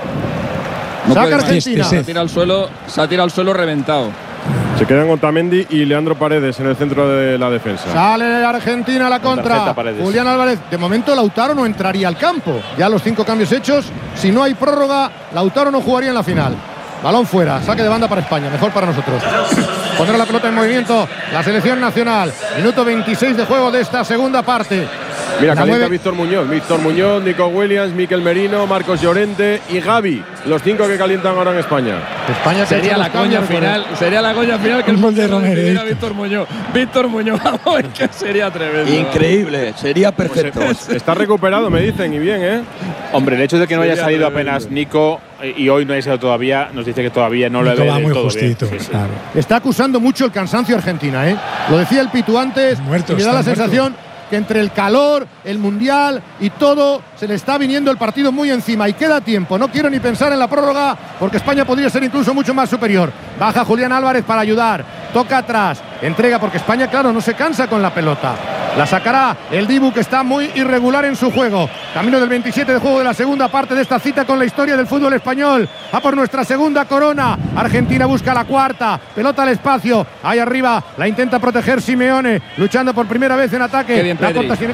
No Saca puede más. Argentina. Se ha tirado al suelo, se ha tirado al suelo reventado. Se quedan Otamendi y Leandro Paredes en el centro de la defensa. Sale Argentina a la contra. tarjeta, Paredes. Julián Álvarez. De momento Lautaro no entraría al campo. Ya los cinco cambios hechos. Si no hay prórroga, Lautaro no jugaría en la final. Balón fuera, saque de banda para España, mejor para nosotros. Pondrá la pelota en movimiento la selección nacional. Minuto veintiséis de juego de esta segunda parte. Mira, La calienta mueve- Víctor Muñoz. Víctor Muñoz, Nico Williams, Miquel Merino, Marcos Llorente y Gavi. Los cinco que calientan ahora en España. España que ha Sería hecho la los cambios, coña final, recuerden. sería la coña final que el Un gol de portero Romero, decidiera ¿viste? Víctor Muñoz. Víctor Muñoz, vamos, es que sería tremendo. Increíble, sería perfecto. Está recuperado, me dicen, y bien, ¿eh? Hombre, el hecho de que no haya Sería salido tremendo. apenas Nico eh, y hoy no haya salido todavía, nos dice que todavía no lo Nico ve va del muy todo justito, bien. Sí, sí. claro. Está acusando mucho el cansancio Argentina, ¿eh? Lo decía el Pitu antes, Muerto, y me da la está muerto. sensación que entre el calor, el mundial y todo, se le está viniendo el partido muy encima y queda tiempo. No quiero ni pensar en la prórroga porque España podría ser incluso mucho más superior. Baja Julián Álvarez para ayudar, toca atrás, entrega porque España, claro, no se cansa con la pelota. La sacará el Dibu, que está muy irregular en su juego. Camino del veintisiete de juego de la segunda parte de esta cita con la historia del fútbol español. A por nuestra segunda corona. Argentina busca la cuarta. Pelota al espacio. Ahí arriba la intenta proteger Simeone, luchando por primera vez en ataque. Qué bien, La Pedri. corta Sime-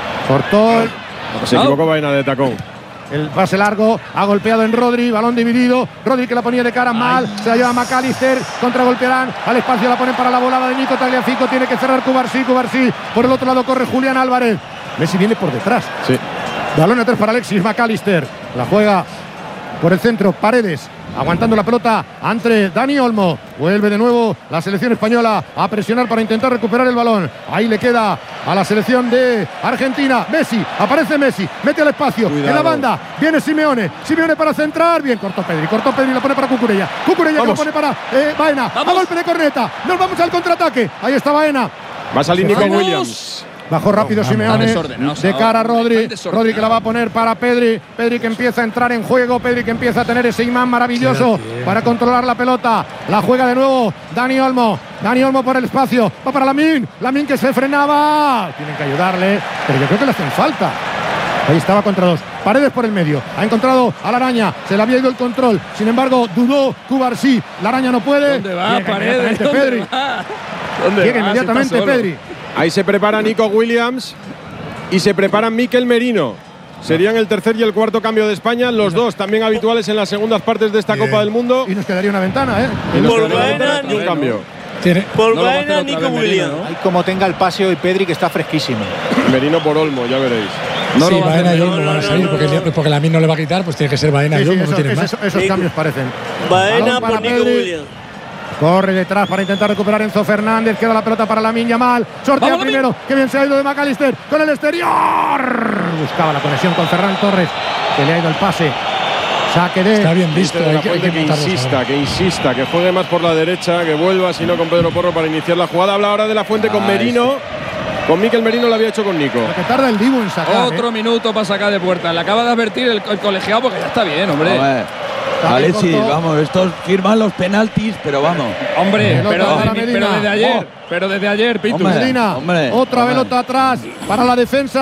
Cortó el, Se equivocó Vaina de tacón. el pase largo. Ha golpeado en Rodri. Balón dividido. Rodri que la ponía de cara mal. Se la lleva McAllister. Contragolpearán. Al espacio la ponen para la volada de Nico Tagliafico. Tiene que cerrar Cubarsí. Cubarsí. Por el otro lado corre Julián Álvarez. Messi viene por detrás. Sí. Balón atrás para Alexis McAllister. La juega por el centro. Paredes. Aguantando la pelota entre Dani Olmo. Vuelve de nuevo la selección española a presionar para intentar recuperar el balón. Ahí le queda a la selección de Argentina. Messi, aparece Messi, mete al espacio. Cuidado. En la banda viene Simeone. Simeone para centrar. Bien, cortó Pedri. Cortó Pedri, la pone para Cucurella. Cucurella que la Vamos. pone para eh, Baena. A golpe de corneta. Nos vamos al contraataque. Ahí está Baena. Va a salir Nico ¡Vamos! Williams. Bajó rápido Están Simeone, desordenados de cara a ahora, Rodri, están desordenados. Rodri que la va a poner para Pedri, Pedri que empieza a entrar en juego, Pedri que empieza a tener ese imán maravilloso para controlar la pelota, la juega de nuevo Dani Olmo, Dani Olmo por el espacio, va para Lamine, Lamine que se frenaba, tienen que ayudarle, pero yo creo que le hacen falta. Ahí estaba contra dos. Paredes por el medio. Ha encontrado a la araña. Se le había ido el control. Sin embargo, dudó Cubarsí. La araña no puede. ¿Dónde va, Llega Paredes? inmediatamente ¿Dónde Pedri. va? ¿Dónde Llega va? inmediatamente Si está solo. Pedri. Ahí se prepara Nico Williams y se prepara Miquel Merino. Serían el tercer y el cuarto cambio de España, los dos también habituales en las segundas partes de esta Bien. Copa del Mundo. Y nos quedaría una ventana, ¿eh? Y nos Por quedará Baena, un ni- cambio. Tiene. Por No lo va a hacer Baena, otra Nico vez Merino, Williams. ¿no? Ahí como tenga el paseo y Pedri, que está fresquísimo. Merino por Olmo, ya veréis. No sí, lo va a hacer Baena y Merino. Olmo van a no, salir no, porque, no. porque la Min no le va a quitar, pues tiene que ser Baena y Olmo, no tiene más. Esos Nico. cambios parecen. Baena Balón para por Nico Pedri. Williams. Corre detrás para intentar recuperar Enzo Fernández. Queda la pelota para Lamine Yamal. Sortea Vamos, primero. Que bien se ha ido de McAllister. Con el exterior. Buscaba la conexión con Ferran Torres. Que le ha ido el pase. Saque de. Está bien visto. De la Fuente que insista, que insista, que juegue más por la derecha, que vuelva, si no, con Pedro Porro para iniciar la jugada. Habla ahora de la Fuente con Ah, Merino. Con Miquel Merino lo había hecho con Nico. Que tarda el Dibu en sacar. Otro ¿eh? minuto para sacar de puerta. Le acaba de advertir el, el colegiado porque ya está bien, hombre. Hombre, Alexis, vamos, estos firman los penaltis, pero vamos. Hombre, Pelota pero, para desde, Medina. pero desde ayer. Oh. Pero desde ayer, Pitu. Hombre. Medina. hombre, Otra hombre. pelota atrás para la defensa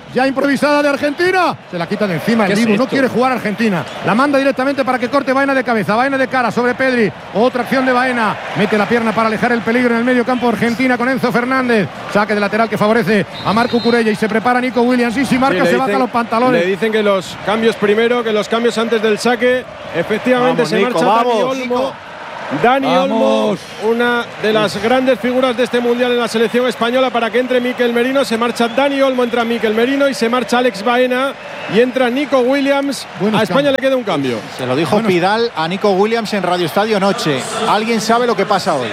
ya improvisada de Argentina. Se la quita de encima el ¿Qué es Dibu. No esto? quiere jugar Argentina. La manda directamente para que corte Baena de cabeza. Baena de cara sobre Pedri. Otra acción de Baena. Mete la pierna para alejar el peligro en el medio campo Argentina con Enzo Fernández. Saque de lateral que favorece a Marco Cucurella y se prepara Nico Williams. Y si marca Sí, le se baja dicen- los pantalones. Le dicen que los cambios primero, que los cambios antes del saque. Efectivamente Vamos, se Nico, marcha vamos. Dani Olmo. Dani Olmo, Vamos. una de las grandes figuras de este mundial en la selección española, para que entre Mikel Merino. Se marcha Dani Olmo, entra Mikel Merino y se marcha Alex Baena y entra Nico Williams. Buenos a España cambios. le queda un cambio. Se lo dijo Pidal a Nico Williams en Radio Estadio Noche. ¿Alguien sabe lo que pasa hoy?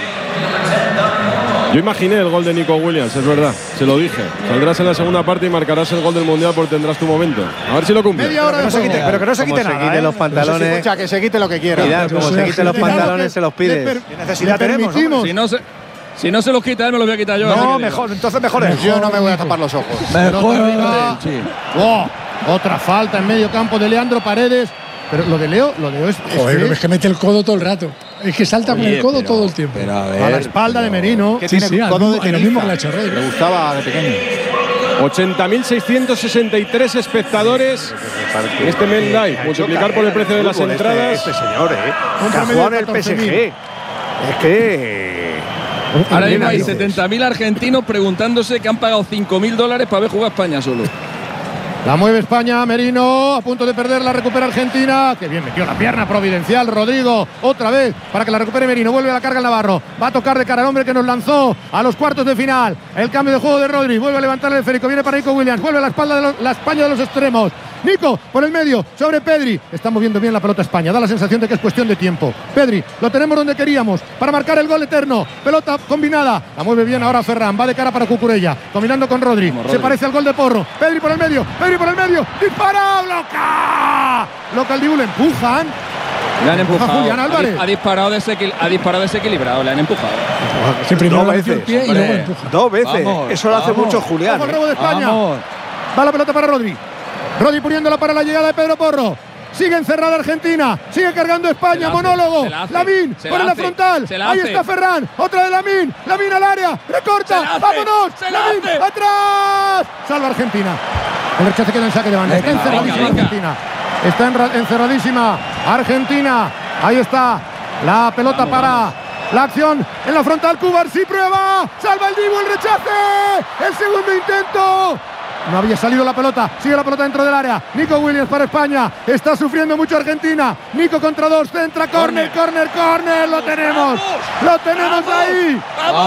Yo imaginé el gol de Nico Williams, es verdad, se lo dije. Saldrás en la segunda parte y marcarás el gol del mundial porque tendrás tu momento. A ver si lo cumple. Media hora Pero que no de se juego. quite, pero que no se Como quite se nada. quite ¿eh? los pantalones. Escucha, que se quite lo que quiera. Pidal, como se quite los pantalones, se los pides. ¿Qué necesidad tenemos? permitimos. Si no se, si no se los quita él, me los voy a quitar yo. así No, que digo. mejor, entonces mejor es. Yo no me voy a tapar los ojos. Mejor arriba. sí. Oh, otra falta en medio campo de Leandro Paredes. Pero lo de Leo, lo de Leo es, es Joder, que es que mete el codo todo el rato. Es que salta con Oye, el codo pero- todo el tiempo. Pero a a la ver. espalda de Merino. Que Sí, tiene sí, al codo mismo- de a lo mismo teniza. que le ha hecho Rodri. Le gustaba de pequeño. ochenta mil seiscientos sesenta y tres espectadores. Este Men Live, multiplicar por el precio de las Fútbol, este- entradas. Este, señor, ¿eh? Un Que ha promedio jugado de en el P S catorce mil. G. Es que. Ahora mismo hay Amigos. setenta mil argentinos preguntándose que han pagado cinco mil dólares para ver jugar a España solo. La mueve España, Merino, a punto de perder, la recupera Argentina. Que bien metió la pierna providencial, Rodrigo, otra vez, para que la recupere Merino. Vuelve a la carga el Navarro. Va a tocar de cara al hombre que nos lanzó a los cuartos de final. El cambio de juego de Rodri. Vuelve a levantar el esférico. Viene para Nico Williams. Vuelve a la espalda de los- la España de los extremos. Nico, por el medio, sobre Pedri. Está moviendo bien la pelota España. Da la sensación de que es cuestión de tiempo. Pedri, lo tenemos donde queríamos. Para marcar el gol eterno. Pelota combinada. La mueve bien ahora Ferran. Va de cara para Cucurella. Combinando con Rodri. Vamos, Se Rodri. parece al gol de Porro. Pedri por el medio. Pedri por el medio. ¡Dispara! ¡Loca! Loca el Dibu, le empujan. Le han Empuja empujado. Julián Ha, Álvarez. di- ha disparado desequil- ha disparado desequilibrado, le han empujado. Sí, primero Dos le metió el veces, pie y hombre. luego empuja. Dos veces. Vamos, Eso lo hace vamos. mucho Julián. Ojo al ¿eh? robo de España. Vamos. Va la pelota para Rodri. Rodri poniéndola para la llegada de Pedro Porro. Sigue encerrada Argentina. Sigue cargando España. Se la hace, Monólogo. se la hace, Lamin. se Pone la la hace, frontal. se la Ahí hace. está Ferran. Otra de Lamin. Lamin al área. Recorta. Se la hace, ¡Vámonos! se la Lamin. hace. ¡Atrás! Salva Argentina. El rechace queda en saque de banda. Está Venga, encerradísima venga, venga. Argentina. Está enra- encerradísima Argentina. Ahí está. La pelota Vamos, para. vamos. La acción en la frontal. Cubar sí prueba. Salva el Dibu. El rechace. El segundo intento. No había salido la pelota, sigue la pelota dentro del área. Nico Williams para España, está sufriendo mucho Argentina. Nico contra dos, centra, córner, córner, córner, lo tenemos, lo tenemos ahí.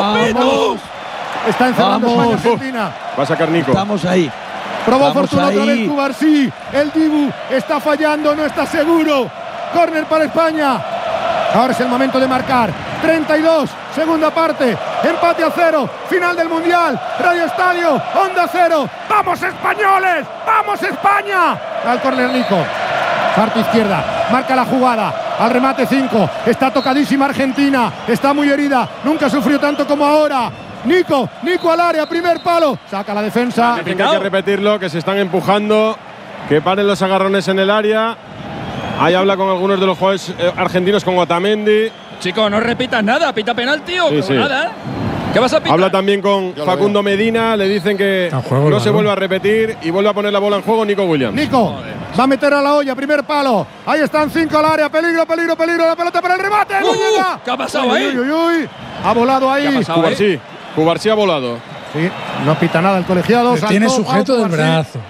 Vamos. Está encerrando Vamos. España, Argentina. Va a sacar Nico. Estamos ahí. Probó Estamos fortuna otra ahí. vez Cubar, sí. El Dibu está fallando, no está seguro. Córner para España. Ahora es el momento de marcar. treinta y dos, segunda parte. Empate a cero. Final del Mundial. Radio Estadio, Onda Cero. ¡Vamos españoles! ¡Vamos España! Al córner Nico. Parte izquierda. Marca la jugada. Al remate cinco. Está tocadísima Argentina. Está muy herida. Nunca sufrió tanto como ahora. Nico, Nico al área, primer palo. Saca la defensa. Dicen que hay que repetirlo, que se están empujando, que paren los agarrones en el área. Ahí habla con algunos de los jugadores eh, argentinos, con Otamendi. Chico, no repitas nada, pita penal, tío. Sí, pero sí. nada, ¿eh? ¿Qué vas a pitar? Habla también con Yo lo Facundo Medina, le dicen que Está en juego el no se balón. vuelve a repetir y vuelve a poner la bola en juego Nico Williams. Nico va a meter a la olla, primer palo. Ahí están cinco al área, peligro, peligro, peligro. La pelota para el remate. ¡No Uh, llega! ¿qué ha pasado Uy, ahí? Uy, uy, uy. Ha volado ahí. ¿Qué ha pasado? Cubarsí, Cubarsí ha volado. Sí, no pita nada el colegiado. Le tiene saltó, sujeto out, del Cubarsí. brazo.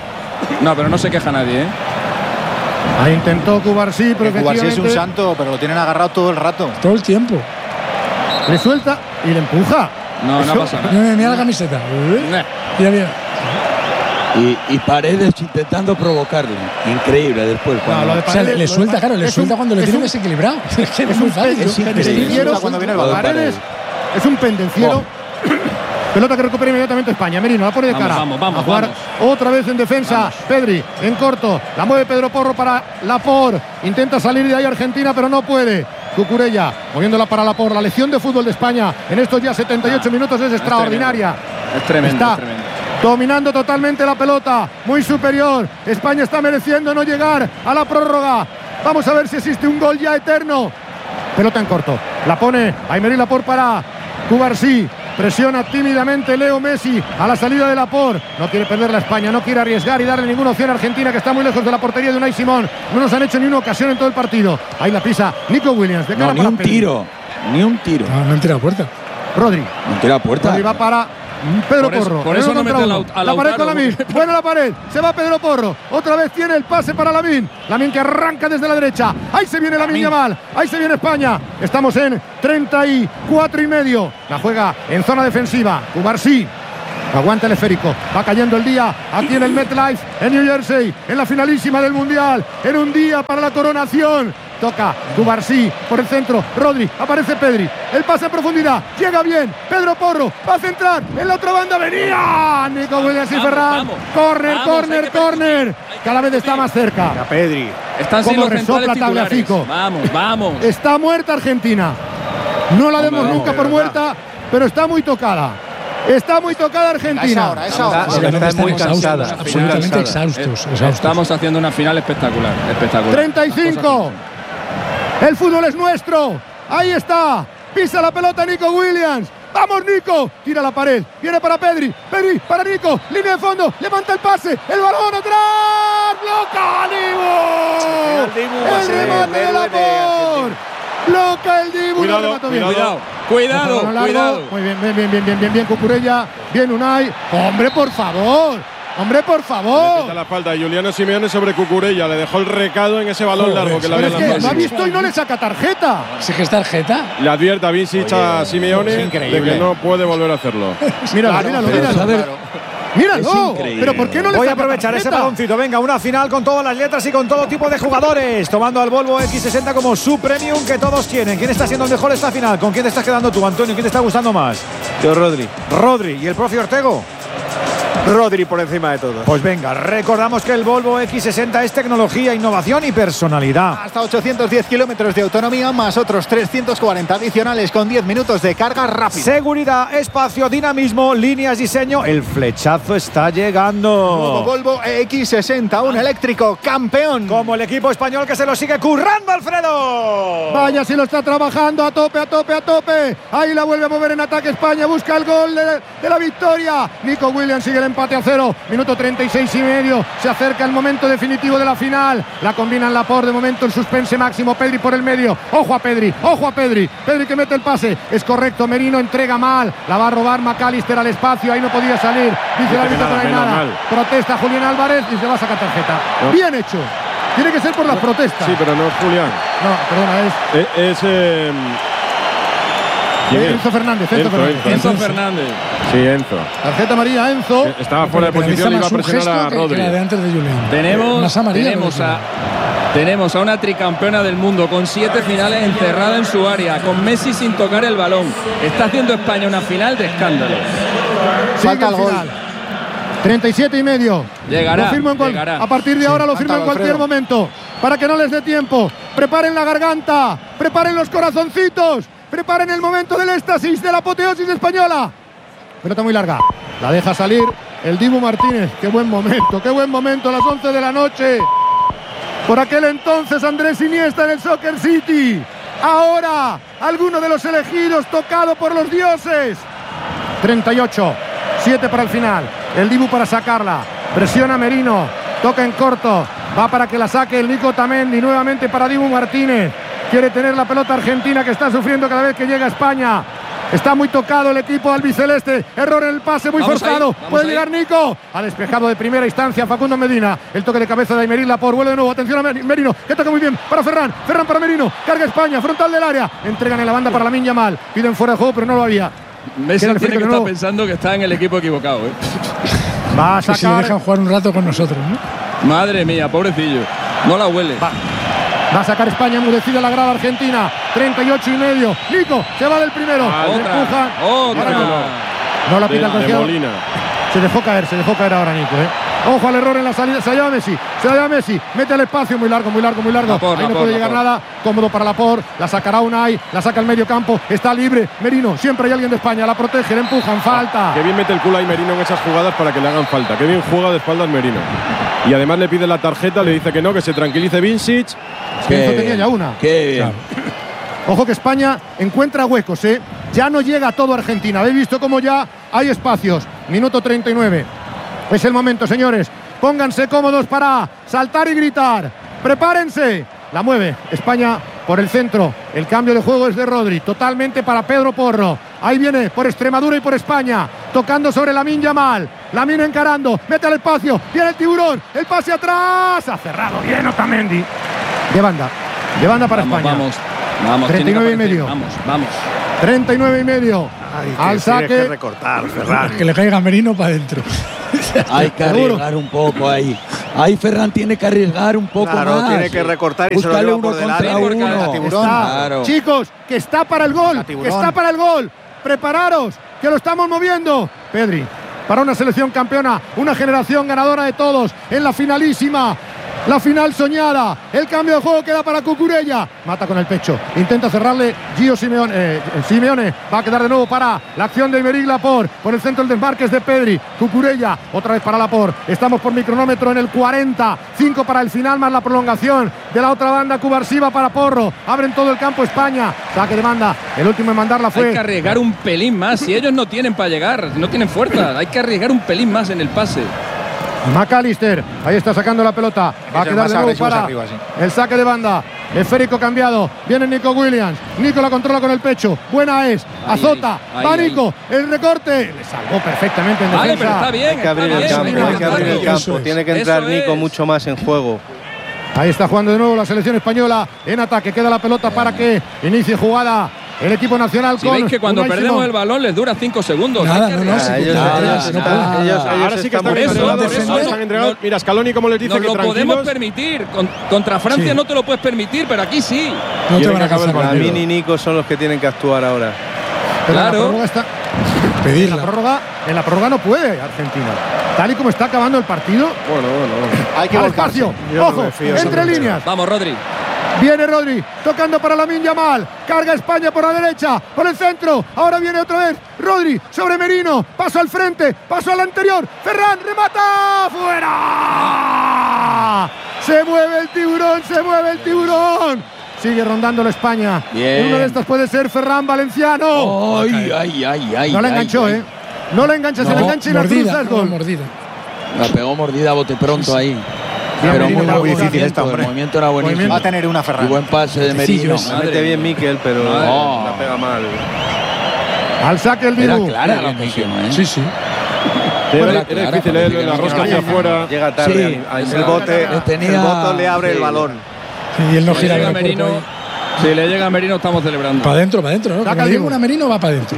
No, pero no se queja nadie, ¿eh? Ahí intentó Cubarsí, pero Cubarsí es un efectivamente santo, pero lo tienen agarrado todo el rato. Todo el tiempo. le suelta y le empuja. No, no Eso- pasa nada. Mira, mira la camiseta. Nah. Mira, mira. Y, y Paredes intentando provocarle. Increíble después. Cuando lo de O sea, le, le Paredes, suelta, claro, le es suelta un- cuando le es tiene un- desequilibrado. Es que es Es muy un fácil. pen- Es increíble. pendenciero. Suelta cuando viene el Lo de balón. Paredes es un pendenciero. Pelota que recupera inmediatamente España. Merino la pone de Vamos, cara. vamos, vamos, a jugar vamos. otra vez en defensa. Vamos. Pedri en corto. La mueve Pedro Porro para Lapor. Intenta salir de ahí Argentina, pero no puede. Cucurella moviéndola para Lapor. La lección de fútbol de España en estos ya setenta y ocho minutos es extraordinaria. Es tremendo, Está es tremendo. dominando totalmente la pelota. Muy superior. España está mereciendo no llegar a la prórroga. Vamos a ver si existe un gol ya eterno. Pelota en corto. La pone Aymeric Laporte para Cubarsí. Presiona tímidamente Leo Messi a la salida de Laporte. No quiere perder la España, no quiere arriesgar y darle ninguna opción a Argentina, que está muy lejos de la portería de Unai Simón. No nos han hecho ni una ocasión en todo el partido. Ahí la pisa Nico Williams. De cara no, ni para un Pedri. tiro. Ni un tiro. No, no han tirado a puerta. Rodri. No han tirado a puerta. Rodri va para Pedro Por eso- Porro. por eso Uno no contra mete a uno. Lau- a La pared Lautaro. con Lamine. Buena la pared. Se va Pedro Porro. Otra vez tiene el pase para Lamine. Lamine que arranca desde la derecha. Ahí se viene Lamine Yamal. Ahí se viene España. Estamos en treinta y cuatro y medio. La juega en zona defensiva. Cubarsí. Aguanta el esférico, va cayendo el día aquí en el MetLife, en New Jersey, en la finalísima del Mundial, en un día para la coronación. Toca Cubarsí por el centro, Rodri, aparece Pedri, el pase a profundidad, llega bien, Pedro Porro, va a centrar, en la otra banda venía Nico Williams y Vamos, Ferran, vamos, corner, vamos, corner, hay que corner, cada vez está más cerca. A Pedri. Están Como siendo centrales resopla titulares. Tagliafico. Vamos, vamos. Está muerta Argentina, no la demos vamos, nunca de por verdad. muerta, pero está muy tocada. Está muy tocada Argentina. Está, está muy cansada. Absolutamente muy cansada. exhaustos, Eh, exhaustos. Estamos haciendo una final espectacular. espectacular. treinta y cinco. El fútbol es nuestro. Ahí está. Pisa la pelota Nico Williams. Vamos Nico. Tira la pared. Viene para Pedri. Pedri para Nico. Línea de fondo. Levanta el pase. El balón atrás. ¡Bloca Dibu! El remate de Laporte. Bloca el Dibu. Cuidado, Lo remató bien. cuidado, cuidado, Balón largo. cuidado. Muy bien, bien, bien, bien, bien, bien, bien, Cucurella. Bien Unai. Hombre, por favor. Hombre, por Le favor. quita la falta a Juliano Simeone sobre Cucurella. Le dejó el recado en ese balón Joder, largo que le Pero había es que lo ha lanzado. visto y no le saca tarjeta. Si es que es tarjeta. Le advierte a Vincic a Simeone es increíble. de que no puede volver a hacerlo. Míralo, míralo, míralo. Míralo. Pero ¿por qué no le Voy a saca aprovechar ese tarjeta? baloncito. Venga, una final con todas las letras y con todo tipo de jugadores. Tomando al Volvo equis sesenta como su premium que todos quieren. ¿Quién está siendo el mejor esta final? ¿Con quién te estás quedando tú, Antonio? ¿Quién te está gustando más? Yo, Rodri. Rodri. ¿Y el profe Ortego? Rodri por encima de todo. Pues venga, recordamos que el Volvo equis sesenta es tecnología, innovación y personalidad. Hasta ochocientos diez kilómetros de autonomía más otros trescientos cuarenta adicionales con diez minutos de carga rápida. Seguridad, espacio, dinamismo, líneas, diseño. El flechazo está Nuevo llegando. Volvo equis sesenta, un eléctrico campeón. Como el equipo español que se lo sigue currando, Alfredo. Vaya si lo está trabajando a tope, a tope, a tope. Ahí la vuelve a mover en ataque España. Busca el gol de, de la victoria. Nico Williams sigue el empate a cero. Minuto treinta y seis y medio. Se acerca el momento definitivo de la final. La combinan Laporte de momento en suspense máximo. Pedri por el medio. Ojo a Pedri. Ojo a Pedri. Pedri que mete el pase. Es correcto. Merino entrega mal. La va a robar McAllister al espacio. Ahí no podía salir. Dice el árbitro que no hay menos nada. mal. Protesta Julián Álvarez y se va a sacar tarjeta. No. Bien hecho. Tiene que ser por las protestas. Sí, pero no es Julián. No, perdona, es Eh, Es. eh, ¿quién es? Enzo Fernández. Enzo, Enzo, Fernández. Enzo Fernández. Sí, Enzo. Tarjeta amarilla, Enzo. Eh, Estaba fuera de Pero posición y iba a avisa más un presionar a gesto que- que Rodri. la de antes de Julián. Tenemos, Más amarilla, tenemos, pero- a, tenemos a una tricampeona del mundo con siete finales encerrada en su área, con Messi sin tocar el balón. Está haciendo España una final de escándalo. Sigue Falta el el gol. final. treinta y siete y medio. Llegará, Lo firmo en cual- llegará. a partir de ahora lo firmo en Falta cualquier Alfredo. momento. Para que no les dé tiempo. Preparen la garganta. Preparen los corazoncitos. Preparen el momento del éxtasis, de la apoteosis española. Pelota muy larga. La deja salir el Dibu Martínez. Qué buen momento, qué buen momento a las once de la noche. Por aquel entonces Andrés Iniesta en el Soccer City. Ahora, alguno de los elegidos tocado por los dioses. treinta y ocho. siete para el final. El Dibu para sacarla. Presiona Merino. Toca en corto. Va para que la saque el Nico Tamendi. Nuevamente para Dibu Martínez. Quiere tener la pelota argentina que está sufriendo cada vez que llega a España. Está muy tocado el equipo albiceleste. Error en el pase, muy Vamos forzado. ahí, vamos Puede ahí. llegar Nico. Ha despejado de primera instancia Facundo Medina. El toque de cabeza de Aymeril Laporte. Vuelve de nuevo. Atención a Mer- Merino. Que toca muy bien para Ferran. Ferran para Merino. Carga España. Frontal del área. Entregan en la banda para Lamine Yamal. Piden fuera de juego, pero no lo había. Messi Queda el tiene frente que de estar nuevo. pensando que está en el equipo equivocado. ¿eh? Va a Que si le sacar. dejan jugar un rato con nosotros, ¿no? Madre mía, pobrecillo. No la huele. Va. Va a sacar España enmudecida la grada argentina. treinta y ocho y medio. Nico se va del primero. Ah, Le otra, empujan. otra. Ahora no. No la De, pita el de colegiado. Molina. Se dejó caer, se dejó caer ahora Nico, ¿eh? Ojo al error en la salida. Se la lleva Messi. Se la lleva Messi. Mete al espacio. Muy largo, muy largo, muy largo. Laporte, Ahí no Laporte, puede llegar Laporte. nada. Cómodo para Laporte. La sacará Unai. La saca al medio campo. Está libre. Merino. Siempre hay alguien de España. La protege. Le empujan. Falta. Qué bien mete el culo ahí Merino en esas jugadas para que le hagan falta. Qué bien juega de espaldas Merino. Y además le pide la tarjeta, le dice que no, que se tranquilice Vincic. Enzo tenía ya una. Qué bien. Ojo que España encuentra huecos, ¿eh? Ya no llega todo Argentina. Habéis visto cómo ya hay espacios. Minuto treinta y nueve. Es el momento, señores. Pónganse cómodos para saltar y gritar. Prepárense. La mueve España por el centro. El cambio de juego es de Rodri. Totalmente para Pedro Porro. Ahí viene por Extremadura y por España. Tocando sobre Lamine Yamal. Lamine encarando. Mete al espacio. Viene el tiburón. El pase atrás. Ha cerrado bien Otamendi. De banda. De banda para vamos, España. Vamos, vamos. treinta y nueve y medio. Vamos, vamos. treinta y nueve y medio. Ay, que al saque. que recortar, Ferran. Que le caiga Merino para adentro. Hay que arriesgar un poco ahí. Ahí Ferran tiene que arriesgar un poco claro, más. tiene que recortar y Buscarle se lo lleva uno por contra delante. uno. Está, Claro. Chicos, que está para el gol. Que está para el gol. Prepararos, que lo estamos moviendo. Pedri, para una selección campeona, una generación ganadora de todos en la finalísima. La final soñada, el cambio de juego queda para Cucurella, mata con el pecho, intenta cerrarle Gio Simeone, eh, Simeone, va a quedar de nuevo para la acción de Aymeric Laporte, por el centro el desmarque es de Pedri, Cucurella, otra vez para Laporte, estamos por micronómetro en el cuarenta, cinco para el final más la prolongación de la otra banda, Cubarsí va para Porro, abren todo el campo España, saque de banda, el último en mandarla fue… Hay que arriesgar un pelín más, si ellos no tienen para llegar, no tienen fuerza, hay que arriesgar un pelín más en el pase. McAllister, ahí está sacando la pelota, va a quedar de nuevo para arriba, sí. El saque de banda, esférico cambiado, viene Nico Williams, Nico la controla con el pecho, buena es, azota, ahí, va ahí, Nico, el recorte, le salvó perfectamente en vale, defensa. pero está bien, hay que abrir el campo, hay que abrir el campo, tiene que entrar Nico mucho más en juego. Ahí está jugando de nuevo la selección española en ataque, queda la pelota para que inicie jugada el equipo nacional. Si con veis que cuando Unai perdemos Simón. el balón les dura cinco segundos. Nada, Hay que no, no, arriesgar. sí, ellos, nada, ellos, no nada, pueden. ellos, Ahora ellos sí que están por eso, entrenados, por eso. están entrenados. Mira, Scaloni como les dice Nos que lo tranquilos. podemos permitir. Con- contra Francia Sí. no te lo puedes permitir, pero aquí sí. No te Quieren van a acabar el casar. partido. Lamine y Nico son los que tienen que actuar ahora. Pero en la Claro. prórroga está- en la Pedirla. prórroga, en la prórroga no puede Argentina. Tal y como está acabando el partido, Bueno, bueno, bueno. Hay que al volcarse. espacio, Yo no ojo, me fío, entre eso no líneas. Vamos, Rodri. Viene Rodri, tocando para Lamine Yamal, carga España por la derecha, por el centro, ahora viene otra vez Rodri sobre Merino, paso al frente, paso al anterior, Ferran remata, fuera, se mueve el tiburón, se mueve el tiburón, sigue rondando la España, Bien. uno de estas puede ser Ferran Valenciano, Ay, ay, ay, ay. no la ay, enganchó, ay. eh, no la engancha, se la No, engancha y la mordida, cruza, es no, gol. mordida. La pegó mordida a bote pronto ahí. Bien, Pero Merino, muy, muy buen difícil movimiento, esta, hombre. el movimiento era buenísimo. Va a tener una Y Ferran. buen pase de Sí, Merino. yo La mete bien Miquel, pero No. la pega mal. Al saque el Era Dibu. clara la ocasión, ¿eh? Sí, sí. Era, Era era clara, difícil parece leerlo que en la no rosca llega. hacia afuera. Llega tarde. Sí, a- a- esa- el bote, le tenía- el voto le abre sí. el balón. Sí, y él no Si gira le con llega el cuerpo Merino, ahí. si le llega a Merino estamos celebrando. Para adentro, para adentro, ¿no? Saca Como el le llega Dibu. una Merino, va para adentro.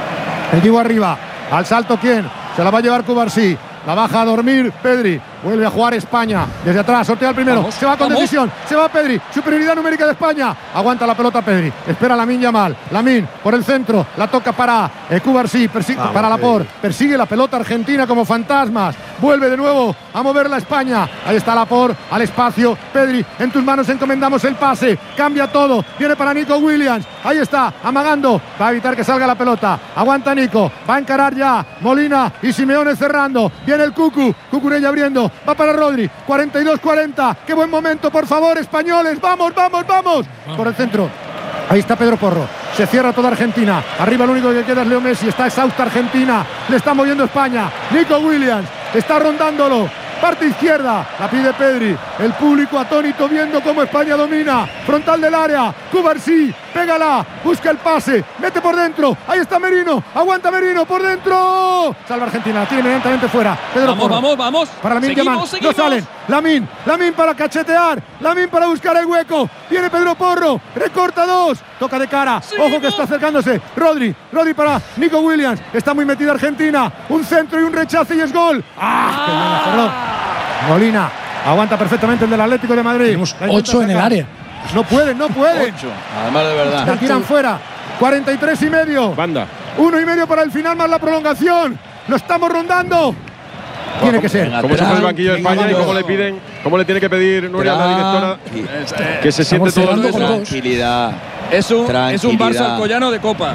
El Dibu arriba. Al salto, ¿quién? Se la va a llevar Cubarsí. La baja a dormir Pedri. Vuelve a jugar España. Desde atrás, sortea el primero. Vamos, se va con vamos. decisión. Se va Pedri. Superioridad numérica de España. Aguanta la pelota Pedri. Espera Lamine Yamal. Lamine por el centro. La toca para eh, Cubarsí. Persigue Vamos, para Laporte. Pedri. Persigue la pelota argentina como fantasmas. Vuelve de nuevo a mover la España. Ahí está Laporte. Al espacio. Pedri, en tus manos encomendamos el pase. Cambia todo. Viene para Nico Williams. Ahí está. Amagando. Va a evitar que salga la pelota. Aguanta Nico. Va a encarar ya. Molina y Simeone cerrando. Viene el Cucu. Cucurella abriendo. Va para Rodri. cuarenta y dos cuarenta. Qué buen momento, por favor, españoles. Vamos, vamos, vamos. Por el centro. Ahí está Pedro Porro. Se cierra toda Argentina. Arriba lo único que queda es Leo Messi. Está exhausta Argentina. Le está moviendo España. Nico Williams. Está rondándolo. Parte izquierda. La pide Pedri. El público atónito viendo cómo España domina. Frontal del área. Cubarsí. Pégala. Busca el pase. Mete por dentro. Ahí está Merino. Aguanta Merino por dentro. Salva Argentina. La tiene inmediatamente fuera. Pedro Vamos, Porro. vamos, vamos. Para Lamine Seguimos, Yamal. No seguimos. salen. Lamine. Lamine para cachetear. Lamine para buscar el hueco. Viene Pedro Porro. Recorta dos. Toca de cara. Ojo que está acercándose. Rodri. Rodri para Nico Williams. Está muy metida Argentina. Un centro y un rechazo y es gol. ¡Ah! ¡Qué bien la cerró! Molina. Aguanta perfectamente el del Atlético de Madrid. Tenemos La intenta ocho en el sacar. área. No pueden, no pueden. Ocho. Además de verdad. La tiran fuera. cuarenta y tres y medio. Banda. Uno y medio para el final más la prolongación. Lo estamos rondando. Tiene que ser. Cómo se fue el banquillo de España y cómo le piden, cómo le tiene que pedir Nuria, la directora, que se siente todo el mundo. Tranquilidad. Es un, es un Barça Tranquilidad. alcoyano de copa.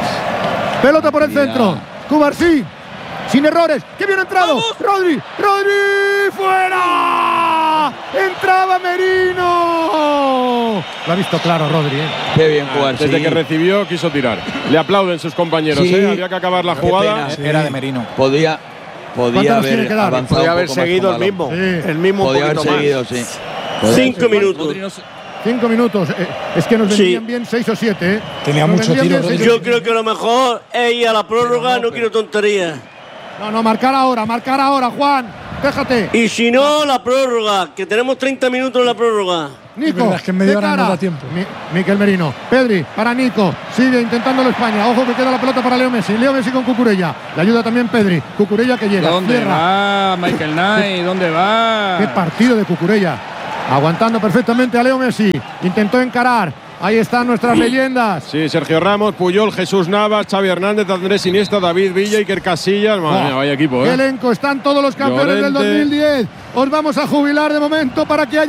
Pelota por el Tranquilidad. centro. Cubarsí. Sin errores. ¡Qué bien entrado! ¡Rodri! ¡Rodri! ¡Fuera! ¡Entraba Merino! Lo ha visto claro Rodri. ¿eh? Qué bien jugar, Desde sí. que recibió, quiso tirar. Le aplauden sus compañeros, Sí. ¿eh? Había que acabar la Qué jugada. pena, sí. Era de Merino. Podía, ¿Cuánto podía nos tiene haber que dar? avanzado Podía un haber poco más seguido con el balón. mismo. Sí. El mismo un Podía haber poquito más. seguido, sí. Podía- Cinco minutos. Rodri no se- Cinco minutos. Eh, es que nos Sí. vendrían bien seis o siete. ¿eh? Tenía Nos mucho vendrían tiro, bien seis o Rodri. Yo siete. creo que lo mejor es ir a la prórroga, no quiero tonterías. No, no, marcar ahora, marcar ahora, Juan. Déjate. Y si no, la prórroga, que tenemos treinta minutos en la prórroga. Nico, Es verdad, es que en media de hora no cara. da tiempo. Mi- Miquel Merino. Pedri, para Nico. Sigue intentándolo España. Ojo que queda la pelota para Leo Messi. Leo Messi con Cucurella. Le ayuda también Pedri. Cucurella que llega. ¿Dónde Cierra. va Michael Knight? ¿Dónde va? Qué partido de Cucurella. Aguantando perfectamente a Leo Messi. Intentó encarar. Ahí están nuestras leyendas. Sí, Sergio Ramos, Puyol, Jesús Navas, Xavi Hernández, Andrés Iniesta, David Villa, Iker Casillas. Madre Buah. mía, vaya equipo, Qué ¿eh? elenco. Están todos los campeones del Llorente. dos mil diez. Os vamos a jubilar de momento para que haya